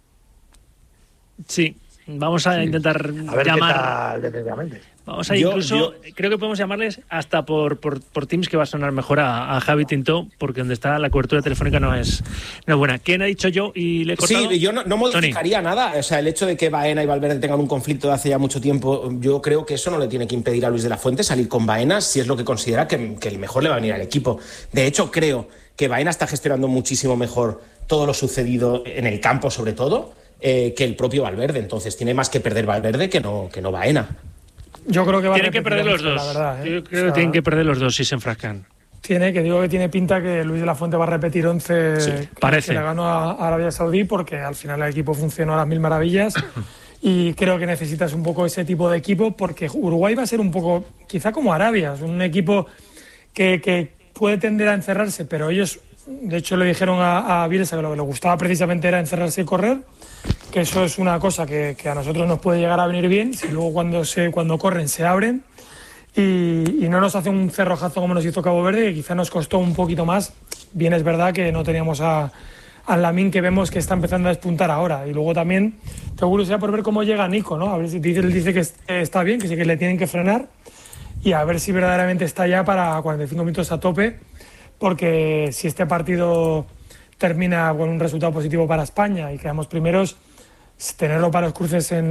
Sí, vamos a intentar a ver llamar... qué tal defensivamente. Vamos a incluso, creo que podemos llamarles hasta por Teams, que va a sonar mejor a Javi Tintó, porque donde está la cobertura telefónica no es buena. ¿Quién ha dicho yo y le he cortado? Sí, yo no modificaría nada. O sea, el hecho de que Baena y Valverde tengan un conflicto de hace ya mucho tiempo, yo creo que eso no le tiene que impedir a Luis de la Fuente salir con Baena si es lo que considera que el mejor le va a venir al equipo. De hecho, creo que Baena está gestionando muchísimo mejor todo lo sucedido en el campo, sobre todo, que el propio Valverde. Entonces, tiene más que perder Valverde que no Baena. Yo creo que tienen que perder los dos. La verdad, Yo creo que tienen que perder los dos si se enfrascan. Tiene pinta que Luis de la Fuente va a repetir 11 que le ganó a Arabia Saudí, porque al final el equipo funcionó a las mil maravillas y creo que necesitas un poco ese tipo de equipo, porque Uruguay va a ser un poco, quizá como Arabia, es un equipo que puede tender a encerrarse, pero ellos, de hecho, le dijeron a Bielsa que lo que les gustaba precisamente era encerrarse y correr, que eso es una cosa que a nosotros nos puede llegar a venir bien, si luego cuando corren se abren y no nos hace un cerrojazo como nos hizo Cabo Verde, que quizá nos costó un poquito más. Bien, es verdad que no teníamos a Lamine, que vemos que está empezando a despuntar ahora, y luego también tengo curiosidad por ver cómo llega Nico, ¿no? A ver si dice que está bien, que sí que le tienen que frenar, y a ver si verdaderamente está ya para 45 minutos a tope, porque si este partido termina con un resultado positivo para España y quedamos primeros, tenerlo para los cruces al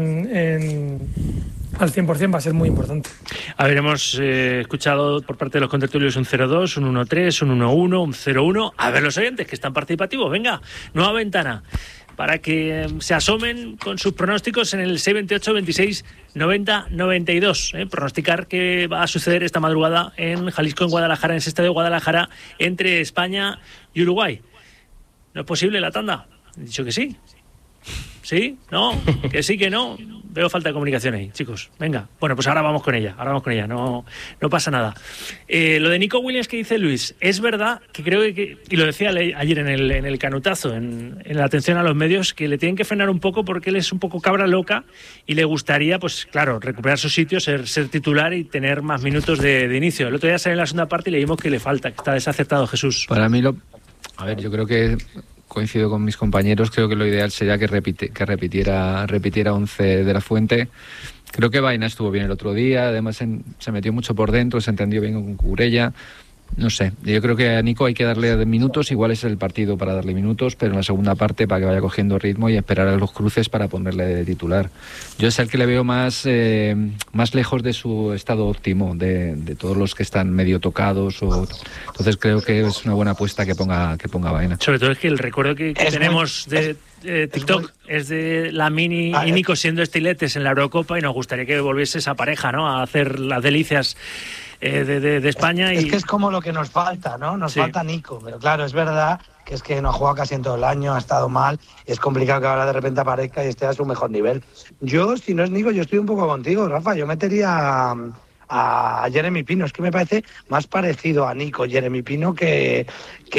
100% va a ser muy importante. A ver, hemos escuchado por parte de los contertulios un 0-2, un 1-3, un 1-1, un 0-1. A ver los oyentes que están participativos. Venga, nueva ventana para que se asomen con sus pronósticos en el 628 26 90 92. Pronosticar qué va a suceder esta madrugada en Jalisco, en Guadalajara, en ese estadio de Guadalajara, entre España y Uruguay. ¿No es posible la tanda? He dicho que sí. ¿Sí? ¿No? Que sí, que no. Veo falta de comunicación ahí, chicos. Venga. Bueno, pues ahora vamos con ella. No pasa nada. Lo de Nico Williams que dice Luis, es verdad que creo que, y lo decía ayer en el canutazo, en la atención a los medios, que le tienen que frenar un poco porque él es un poco cabra loca y le gustaría, pues claro, recuperar su sitio, ser titular y tener más minutos de inicio. El otro día salió en la segunda parte y le vimos que le falta, que está desacertado, Jesús. Para mí a ver, yo creo que coincido con mis compañeros, creo que lo ideal sería que repitiera 11 de la Fuente. Creo que Baena estuvo bien el otro día, además se metió mucho por dentro, se entendió bien con Cucurella. No sé, yo creo que a Nico hay que darle minutos, igual es el partido para darle minutos, pero en la segunda parte para que vaya cogiendo ritmo y esperar a los cruces para ponerle de titular. Yo es el que le veo más lejos de su estado óptimo, de todos los que están medio tocados, entonces creo que es una buena apuesta que ponga Baena. Sobre todo es que el recuerdo que tenemos de TikTok es de Lamine y Nico siendo estiletes en la Eurocopa, y nos gustaría que volviese esa pareja, ¿no?, a hacer las delicias de España. Es que es como lo que nos falta, ¿no? Nos falta Nico, pero claro, es verdad que es que no ha jugado casi en todo el año, ha estado mal, y es complicado que ahora de repente aparezca y esté a su mejor nivel. Yo, si no es Nico, yo estoy un poco contigo, Rafa, yo metería a Jeremy Pino, es que me parece más parecido a Nico Jeremy Pino que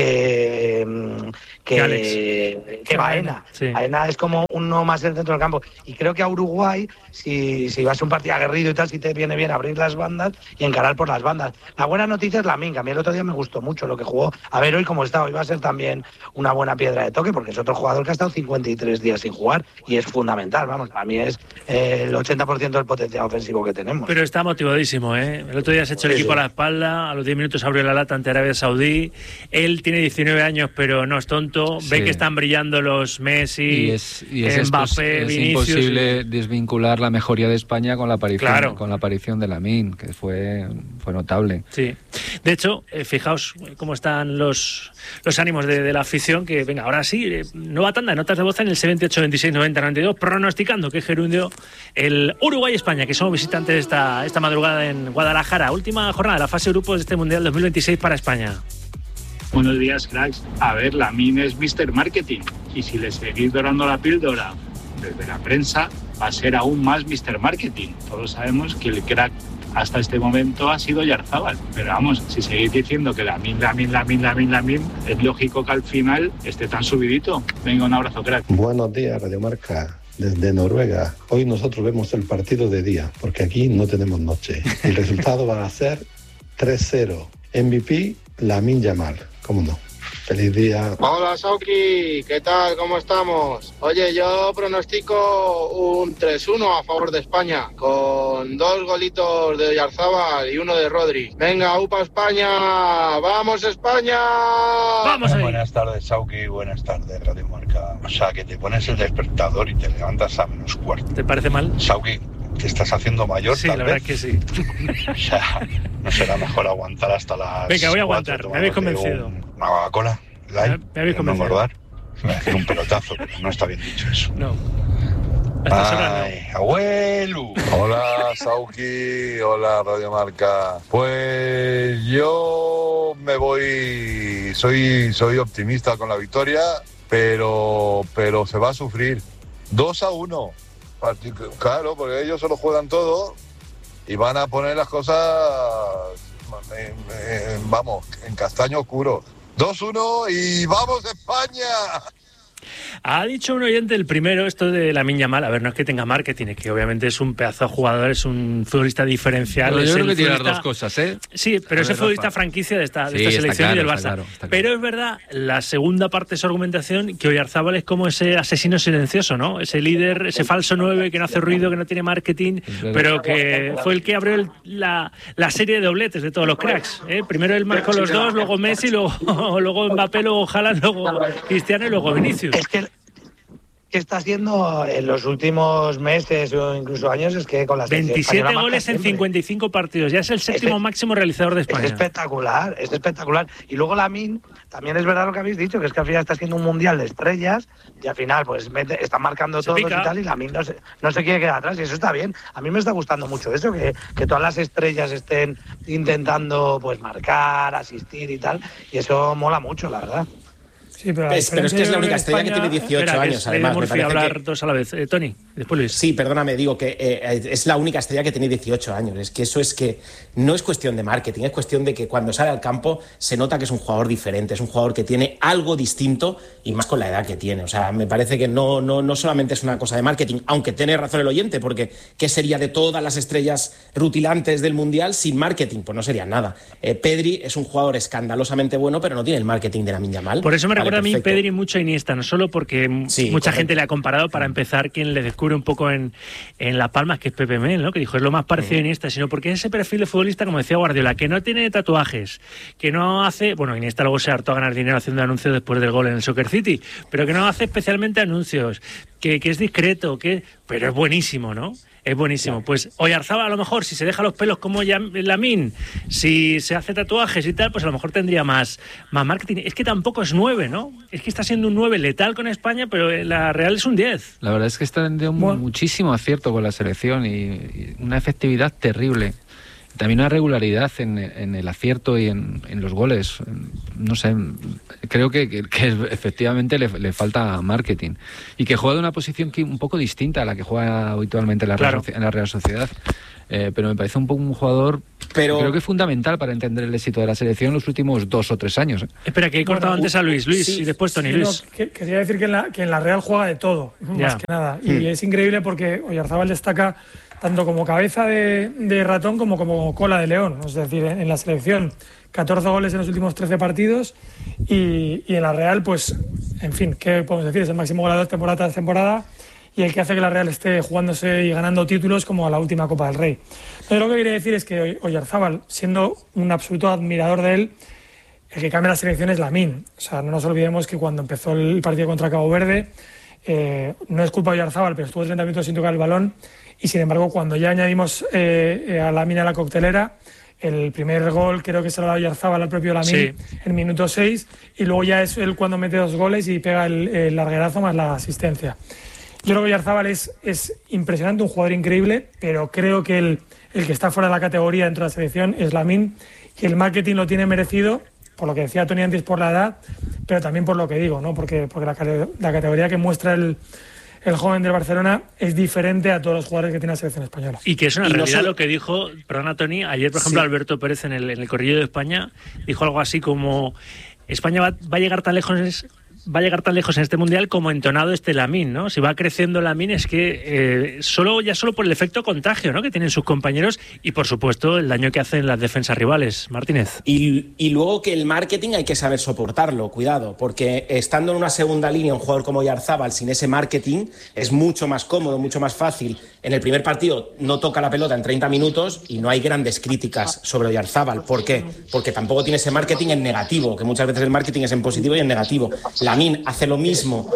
Baena. Sí. Baena es como uno más en el centro del campo, y creo que a Uruguay, si vas a un partido aguerrido y tal, si te viene bien abrir las bandas y encarar por las bandas. La buena noticia es Lamine, que a mí el otro día me gustó mucho lo que jugó. A ver hoy cómo está, hoy va a ser también una buena piedra de toque, porque es otro jugador que ha estado 53 días sin jugar y es fundamental, vamos, a mí es el 80% del potencial ofensivo que tenemos. Pero está motivadísimo, El otro día se echó el equipo a la espalda, a los 10 minutos abrió la lata ante Arabia Saudí. Él tiene 19 años, pero no es tonto. Ve que están brillando los Messi, Mbappé, Vinicius. Es imposible desvincular la mejoría de España con la aparición de Lamine, que fue notable. Sí. De hecho, fijaos cómo están los ánimos de la afición, que venga, ahora sí, nueva tanda de notas de voz en el 78 26 90 92, pronosticando que gerundio el Uruguay-España, que somos visitantes esta madrugada en Guadalajara. Última jornada de la fase de grupos de este Mundial 2026 para España. Buenos días, cracks. A ver, Lamine es Mr. Marketing, y si le seguís dorando la píldora desde la prensa, va a ser aún más Mr. Marketing. Todos sabemos que el crack hasta este momento ha sido Yarzábal, pero vamos, si seguís diciendo que Lamine, es lógico que al final esté tan subidito. Venga, un abrazo, crack. Buenos días, Radio Marca. Desde Noruega. Hoy nosotros vemos el partido de día, porque aquí no tenemos noche. El resultado va a ser 3-0. MVP, Lamine Yamal. ¿Cómo no? Feliz día. Hola, Sauki. ¿Qué tal? ¿Cómo estamos? Oye, yo pronostico un 3-1 a favor de España, con 2 golitos de Oyarzábal y 1 de Rodri. Venga, ¡upa España! ¡Vamos España! ¡Vamos ahí! Buenas tardes, Sauki. Buenas tardes, Radio Marca. O sea, que te pones el despertador y te levantas a -4. ¿Te parece mal? Sauki, ¿te estás haciendo mayor? Sí, tal la vez? verdad que sí. O sea, ¿no será mejor aguantar hasta las... Venga, voy a aguantar, me habéis convencido. Una Coca-Cola, light, me habéis convencido. No engordar. Me voy a hacer un pelotazo, pero no está bien dicho eso. No. Ay, abuelo. Hola, Sauki. Hola, Radio Marca. Pues yo me voy... Soy optimista con la victoria, pero se va a sufrir. 2-1. Claro, porque ellos se lo juegan todo y van a poner las cosas, en castaño oscuro. 2-1 y ¡vamos España! Ha dicho un oyente el primero esto de Lamine Yamal. A ver, no es que tenga marketing, es que obviamente es un pedazo de jugador, es un futbolista diferencial. Pero yo creo que tiene las dos cosas, ¿eh? Sí, pero es el futbolista franquicia de esta selección y del Barça. Claro. Pero es verdad, la segunda parte de su argumentación, que Oyarzábal es como ese asesino silencioso, ¿no? Ese líder, ese falso 9 que no hace ruido, que no tiene marketing, pero que fue el que abrió la serie de dobletes de todos los cracks. Primero él marcó los dos, luego Messi, luego Mbappé, luego Haaland, luego Cristiano y luego Vinicius. Es que está haciendo en los últimos meses o incluso años, es que con las 27 goles en 55 partidos, ya es el séptimo máximo realizador de España. Es espectacular. Y luego Lamine, también es verdad lo que habéis dicho, que es que al final está haciendo un mundial de estrellas y al final pues están marcando todos y tal, y Lamine no se quiere quedar atrás, y eso está bien. A mí me está gustando mucho eso, que todas las estrellas estén intentando pues marcar, asistir y tal, y eso mola mucho, la verdad. Sí, pero es que es la única estrella que tiene 18 años, además. Me parece hablar dos a la vez. Tony, después Luis. Sí, perdóname, digo que es la única estrella que tiene 18 años. Es que eso es que no es cuestión de marketing, es cuestión de que cuando sale al campo se nota que es un jugador diferente, es un jugador que tiene algo distinto y más con la edad que tiene. O sea, me parece que no solamente es una cosa de marketing, aunque tiene razón el oyente, porque ¿qué sería de todas las estrellas rutilantes del Mundial sin marketing? Pues no sería nada. Pedri es un jugador escandalosamente bueno, pero no tiene el marketing de Lamine Yamal. Por eso me recuerda recuerda a mí Pedri mucho a Iniesta, no solo porque mucha gente le ha comparado, para empezar, quien le descubre un poco en Las Palmas, que es Pepe Mel, ¿no? Que dijo, es lo más parecido a Iniesta, sino porque es ese perfil de futbolista, como decía Guardiola, que no tiene tatuajes, que no hace... Bueno, Iniesta luego se hartó a ganar dinero haciendo anuncios después del gol en el Soccer City, pero que no hace especialmente anuncios, que es discreto, pero es buenísimo, ¿no? Es buenísimo. Pues Oyarzábal, a lo mejor, si se deja los pelos como Lamine, si se hace tatuajes y tal, pues a lo mejor tendría más marketing. Es que tampoco es 9, ¿no? Es que está siendo un 9 letal con España, pero la Real es un 10. La verdad es que está teniendo muchísimo acierto con la selección y una efectividad terrible. También una regularidad en el acierto y en los goles. No sé, creo que efectivamente le falta marketing. Y que juega de una posición un poco distinta a la que juega habitualmente en la Real Sociedad. Pero me parece un jugador, creo que es fundamental para entender el éxito de la selección en los últimos 2 o 3 años. Espera, que he cortado antes a Luis y después Toni. Luis. Quería decir que en la Real juega de todo, más que nada. Y es increíble porque Oyarzábal destaca tanto como cabeza de ratón como cola de león. Es decir, en la selección 14 goles en los últimos 13 partidos y en la Real, pues, en fin, ¿qué podemos decir? Es el máximo goleador temporada tras temporada y el que hace que la Real esté jugándose y ganando títulos como a la última Copa del Rey. Entonces, lo que quería decir es que Oyarzábal, siendo un absoluto admirador de él, el que cambia la selección es Lamine. O sea, no nos olvidemos que cuando empezó el partido contra Cabo Verde, no es culpa de Oyarzábal, pero estuvo 30 minutos sin tocar el balón. Y sin embargo, cuando ya añadimos a Lamine a la coctelera, el primer gol creo que se lo da Oyarzábal al propio Lamine en minuto 6, y luego ya es él cuando mete 2 goles y pega el larguerazo más la asistencia. Yo creo que Oyarzábal es impresionante, un jugador increíble, pero creo que el que está fuera de la categoría dentro de la selección es Lamine, y el marketing lo tiene merecido, por lo que decía Toni antes, por la edad, pero también por lo que digo, ¿no? Porque la categoría que muestra el joven del Barcelona es diferente a todos los jugadores que tiene la selección española. Y que es una realidad lo que dijo, perdona Toni, ayer por ejemplo Alberto Pérez en el Corrillo de España dijo algo así como: España va a llegar tan lejos en este mundial como entonado Lamine, ¿no? Si va creciendo Lamine es que solo por el efecto contagio, ¿no?, que tienen sus compañeros y por supuesto el daño que hacen las defensas rivales. Martínez. Y luego que el marketing hay que saber soportarlo, cuidado, porque estando en una segunda línea un jugador como Oyarzábal sin ese marketing es mucho más cómodo, mucho más fácil. En el primer partido no toca la pelota en 30 minutos y no hay grandes críticas sobre Oyarzábal. ¿Por qué? Porque tampoco tiene ese marketing en negativo, que muchas veces el marketing es en positivo y en negativo. Lamine hace lo mismo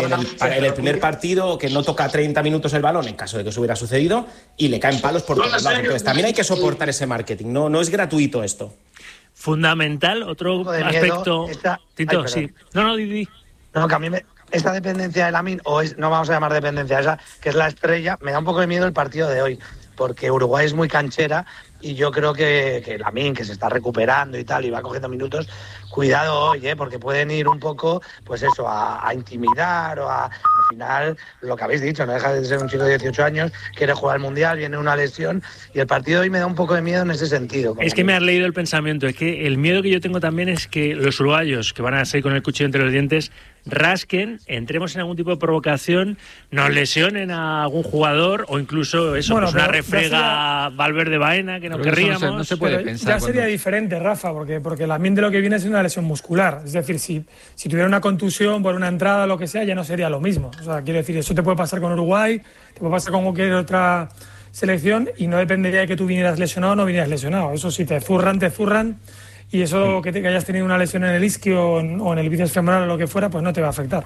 en el primer partido, que no toca 30 minutos el balón, en caso de que eso hubiera sucedido, y le caen palos por todos lados. Entonces también hay que soportar ese marketing, no es gratuito esto. Fundamental, otro aspecto... Tito, sí. Didi. No, que a mí esta dependencia de Lamine, no vamos a llamar dependencia, esa que es la estrella, me da un poco de miedo el partido de hoy, porque Uruguay es muy canchera y yo creo que Lamine, que se está recuperando y tal, y va cogiendo minutos, cuidado hoy, porque pueden ir un poco, pues eso, a intimidar o al final, lo que habéis dicho, no deja de ser un chico de 18 años, quiere jugar al Mundial, viene una lesión, y el partido de hoy me da un poco de miedo en ese sentido. Es que me has leído el pensamiento, es que el miedo que yo tengo también es que los uruguayos, que van a salir con el cuchillo entre los dientes, rasquen, entremos en algún tipo de provocación, nos lesionen a algún jugador o incluso eso, pues una refrega Valverde Baena que no querríamos. No se puede pensar. Ya sería diferente, Rafa, porque Lamine de lo que viene es una lesión muscular. Es decir, si tuviera una contusión por una entrada o lo que sea, ya no sería lo mismo. O sea, quiero decir, eso te puede pasar con Uruguay, te puede pasar con cualquier otra selección y no dependería de que tú vinieras lesionado o no vinieras lesionado. Eso sí, te zurran. Y eso que hayas tenido una lesión en el isquio o en el bíceps femoral o lo que fuera, pues no te va a afectar.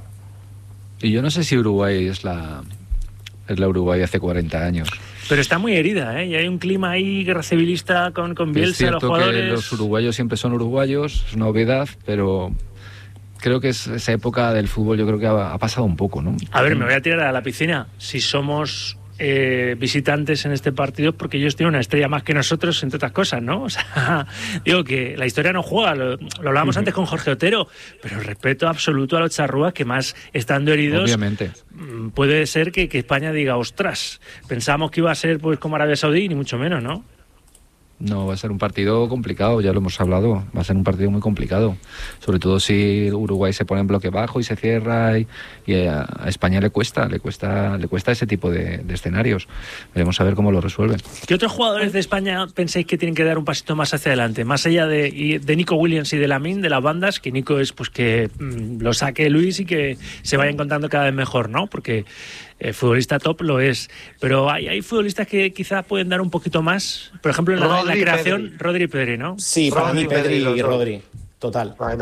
Y yo no sé si Uruguay es la Uruguay hace 40 años. Pero está muy herida, y hay un clima ahí guerra civilista con Bielsa, los jugadores. Que los uruguayos siempre son uruguayos, es una obviedad, pero creo que es esa época del fútbol, yo creo que ha pasado un poco, ¿no? A ver, me voy a tirar a la piscina. Si somos visitantes en este partido, porque ellos tienen una estrella más que nosotros, entre otras cosas, ¿no? O sea, digo que la historia no juega, lo hablábamos antes con Jorge Otero, pero el respeto absoluto a los charrúas que más estando heridos. Obviamente. Puede ser que España diga, ostras, pensamos que iba a ser pues como Arabia Saudí, ni mucho menos, ¿no? No, va a ser un partido complicado, ya lo hemos hablado. Va a ser un partido muy complicado. Sobre todo si Uruguay se pone en bloque bajo y se cierra. Y a España le cuesta ese tipo de escenarios. Veremos a ver cómo lo resuelven. ¿Qué otros jugadores de España pensáis que tienen que dar un pasito más hacia adelante? Más allá de Nico Williams y de Lamine, de las bandas, que Nico es pues que lo saque Luis y que se vaya encontrando cada vez mejor, ¿no? Porque futbolista top lo es, pero hay futbolistas que quizás pueden dar un poquito más, por ejemplo en la creación, Rodri y Pedri, ¿no? Sí, para mí Pedri y Rodri, total. O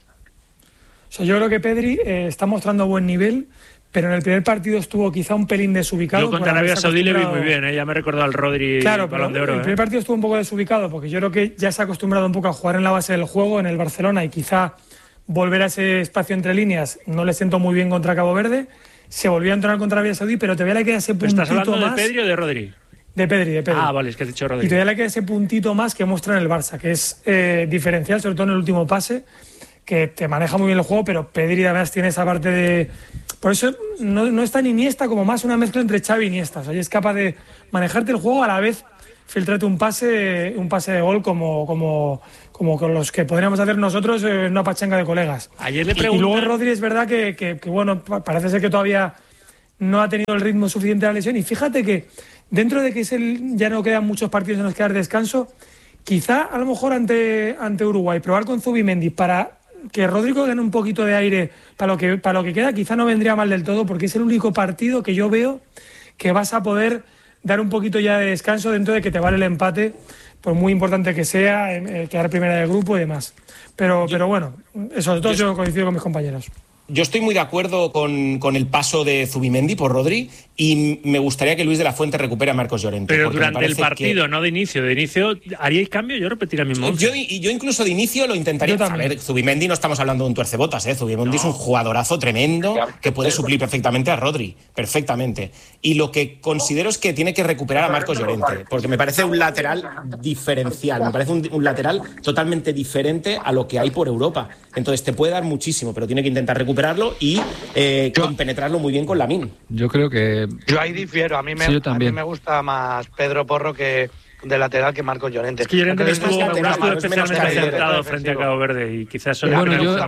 sea, yo creo que Pedri está mostrando buen nivel, pero en el primer partido estuvo quizá un pelín desubicado. Yo contra Arabia Saudí le vi muy bien, ya me he recordado al Rodri, claro, Balón de Oro. El primer partido estuvo un poco desubicado, porque yo creo que ya se ha acostumbrado un poco a jugar en la base del juego en el Barcelona, y quizá volver a ese espacio entre líneas no le siento muy bien contra Cabo Verde. Se volvió a entrenar contra Arabia Saudí, pero todavía le queda ese puntito más. ¿Estás hablando de Pedri o de Rodri? De Pedri. Ah, vale, es que has dicho Rodri. Y todavía le queda ese puntito más que muestra en el Barça, que es diferencial, sobre todo en el último pase, que te maneja muy bien el juego, pero Pedri además tiene esa parte de... Por eso no es tan Iniesta, como más una mezcla entre Xavi y Iniesta. O sea, es capaz de manejarte el juego, a la vez filtrarte un pase de gol como con los que podríamos hacer nosotros en una pachanga de colegas. Ayer le pregunté... Y luego Rodri es verdad que bueno, parece ser que todavía no ha tenido el ritmo suficiente de la lesión, y fíjate que dentro de que ya no quedan muchos partidos en los que dar descanso, quizá a lo mejor ante Uruguay probar con Zubimendi para que Rodrigo gane un poquito de aire para lo que queda, quizá no vendría mal del todo, porque es el único partido que yo veo que vas a poder dar un poquito ya de descanso dentro de que te vale el empate, por muy importante que sea, quedar primera del grupo y demás. Pero bueno, esos dos yo coincido con mis compañeros. Yo estoy muy de acuerdo con el paso de Zubimendi por Rodri, y me gustaría que Luis de la Fuente recupere a Marcos Llorente. Pero durante el partido, no de inicio. De inicio, ¿haríais cambio? Yo repetiría el mismo. Yo incluso de inicio lo intentaría. A ver, Zubimendi no estamos hablando de un tuercebotas, Zubimendi es un jugadorazo tremendo que puede suplir perfectamente a Rodri, perfectamente. Y lo que considero es que tiene que recuperar a Marcos Llorente, porque me parece un lateral diferencial, me parece un lateral totalmente diferente a lo que hay por Europa. Entonces te puede dar muchísimo, pero tiene que intentar recuperarlo y compenetrarlo muy bien con Lamine. Yo creo que... Yo ahí difiero, a mí me gusta más Pedro Porro que de lateral que Marcos Llorente. Es que Llorente estuvo especialmente acertado frente a Cabo Verde, y quizás eso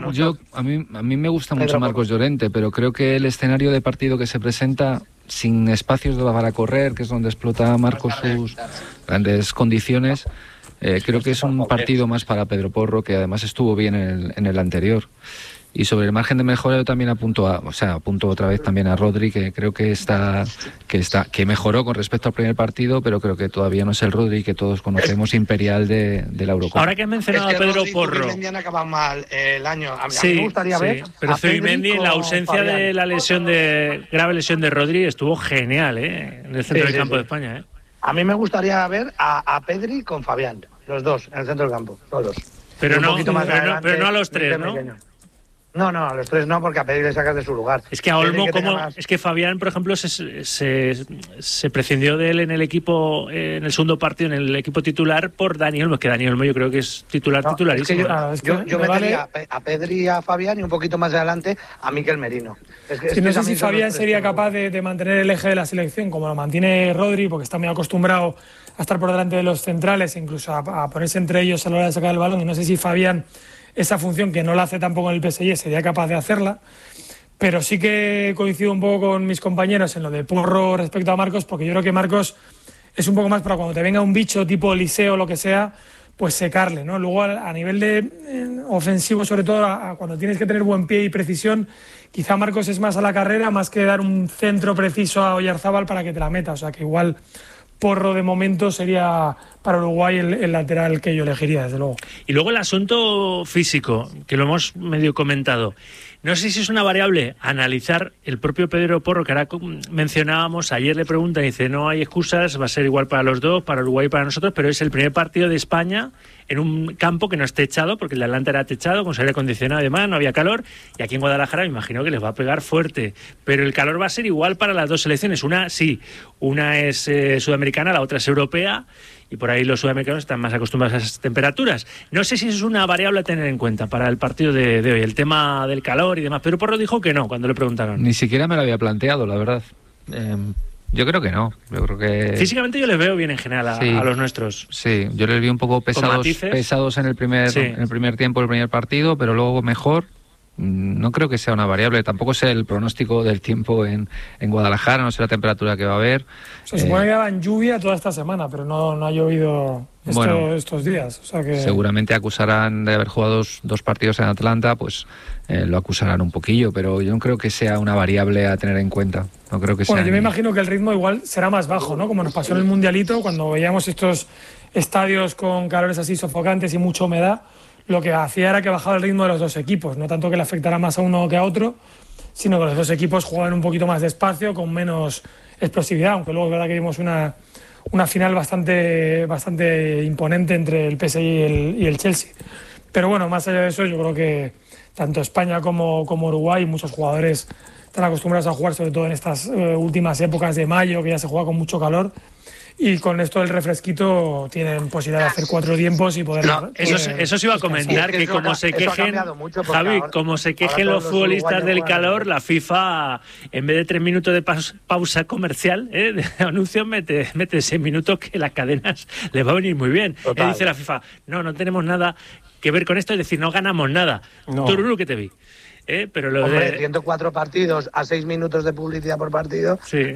a mí me gusta mucho Marcos Llorente, pero creo que el escenario de partido que se presenta sin espacios para correr, que es donde explota Marcos sus grandes condiciones, creo que es un partido más para Pedro Porro, que además estuvo bien en el anterior. Y sobre el margen de mejora yo también apunto otra vez también a Rodri, que creo que mejoró con respecto al primer partido, pero creo que todavía no es el Rodri que todos conocemos imperial de la Eurocopa. Ahora que has mencionado a Pedro Porro, Zubimendi han acabado mal el año. A mí me gustaría ver. Pero Zubimendi, en la ausencia de la grave lesión de Rodri, estuvo genial, en el centro del campo de España. A mí me gustaría ver a Pedri con Fabián, los dos en el centro del campo, todos. Pero no a los tres, ¿no? No, a los tres no, porque a Pedri le sacas de su lugar. Es que a Olmo, es que Fabián, por ejemplo, se prescindió de él en el equipo, en el segundo partido, en el equipo titular, por Dani Olmo. Es que Dani Olmo yo creo que es titularísimo. Yo metería a Pedri y a Fabián, y un poquito más adelante a Mikel Merino. No sé si Fabián sería capaz de mantener el eje de la selección como lo mantiene Rodri, porque está muy acostumbrado a estar por delante de los centrales, incluso a ponerse entre ellos a la hora de sacar el balón, y no sé si Fabián, esa función que no la hace tampoco en el PSG, sería capaz de hacerla. Pero sí que coincido un poco con mis compañeros en lo de Porro respecto a Marcos, porque yo creo que Marcos es un poco más para cuando te venga un bicho tipo Eliseo o lo que sea, pues secarle, ¿no? Luego a nivel de ofensivo, sobre todo cuando tienes que tener buen pie y precisión, quizá Marcos es más a la carrera, más que dar un centro preciso a Oyarzábal para que te la meta. O sea que igual Porro de momento sería para Uruguay el lateral que yo elegiría, desde luego. Y luego el asunto físico, que lo hemos medio comentado. No sé si es una variable a analizar el propio Pedro Porro, que ahora mencionábamos. Ayer le preguntan y dice, no hay excusas, va a ser igual para los dos, para Uruguay y para nosotros, pero es el primer partido de España en un campo que no es techado, porque el de Atlanta era techado, con aire acondicionado y demás, no había calor, y aquí en Guadalajara me imagino que les va a pegar fuerte, pero el calor va a ser igual para las dos selecciones. Una es sudamericana, la otra es europea, y por ahí los sudamericanos están más acostumbrados a esas temperaturas. No sé si eso es una variable a tener en cuenta para el partido de hoy, el tema del calor y demás. Pero Porro dijo que no cuando le preguntaron. Ni siquiera me lo había planteado, la verdad. Yo creo que no. Yo creo que físicamente yo les veo bien en general a los nuestros. Sí, yo les vi un poco pesados en el primer tiempo, el primer partido, pero luego mejor. No creo que sea una variable. Tampoco sé el pronóstico del tiempo en Guadalajara, no sé la temperatura que va a haber. Se supone que va en lluvia toda esta semana, pero no ha llovido estos días. O sea que... Seguramente acusarán de haber jugado dos partidos en Atlanta, pues lo acusarán un poquillo, pero yo no creo que sea una variable a tener en cuenta. No creo que sea. Yo me imagino que el ritmo igual será más bajo, ¿no? Como nos pasó en el Mundialito, cuando veíamos estos estadios con calores así sofocantes y mucha humedad. Lo que hacía era que bajaba el ritmo de los dos equipos, no tanto que le afectara más a uno que a otro, sino que los dos equipos jugaban un poquito más despacio, con menos explosividad, aunque luego es verdad que vimos una final bastante imponente entre el PSG y el Chelsea. Pero bueno, más allá de eso, yo creo que tanto España como Uruguay, muchos jugadores están acostumbrados a jugar, sobre todo en estas últimas épocas de mayo, que ya se juega con mucho calor. Y con esto del refresquito tienen posibilidad de hacer 4 tiempos y poder... Eso se iba a comentar, que como se quejen, Javi, como se quejen los futbolistas del calor, la FIFA, en vez de 3 minutos de pausa comercial, de anuncio, mete 6 minutos, que las cadenas les va a venir muy bien. Dice la FIFA, no tenemos nada que ver con esto, es decir, no ganamos nada. Tururú, que te vi. Pero 104 partidos a 6 minutos de publicidad por partido,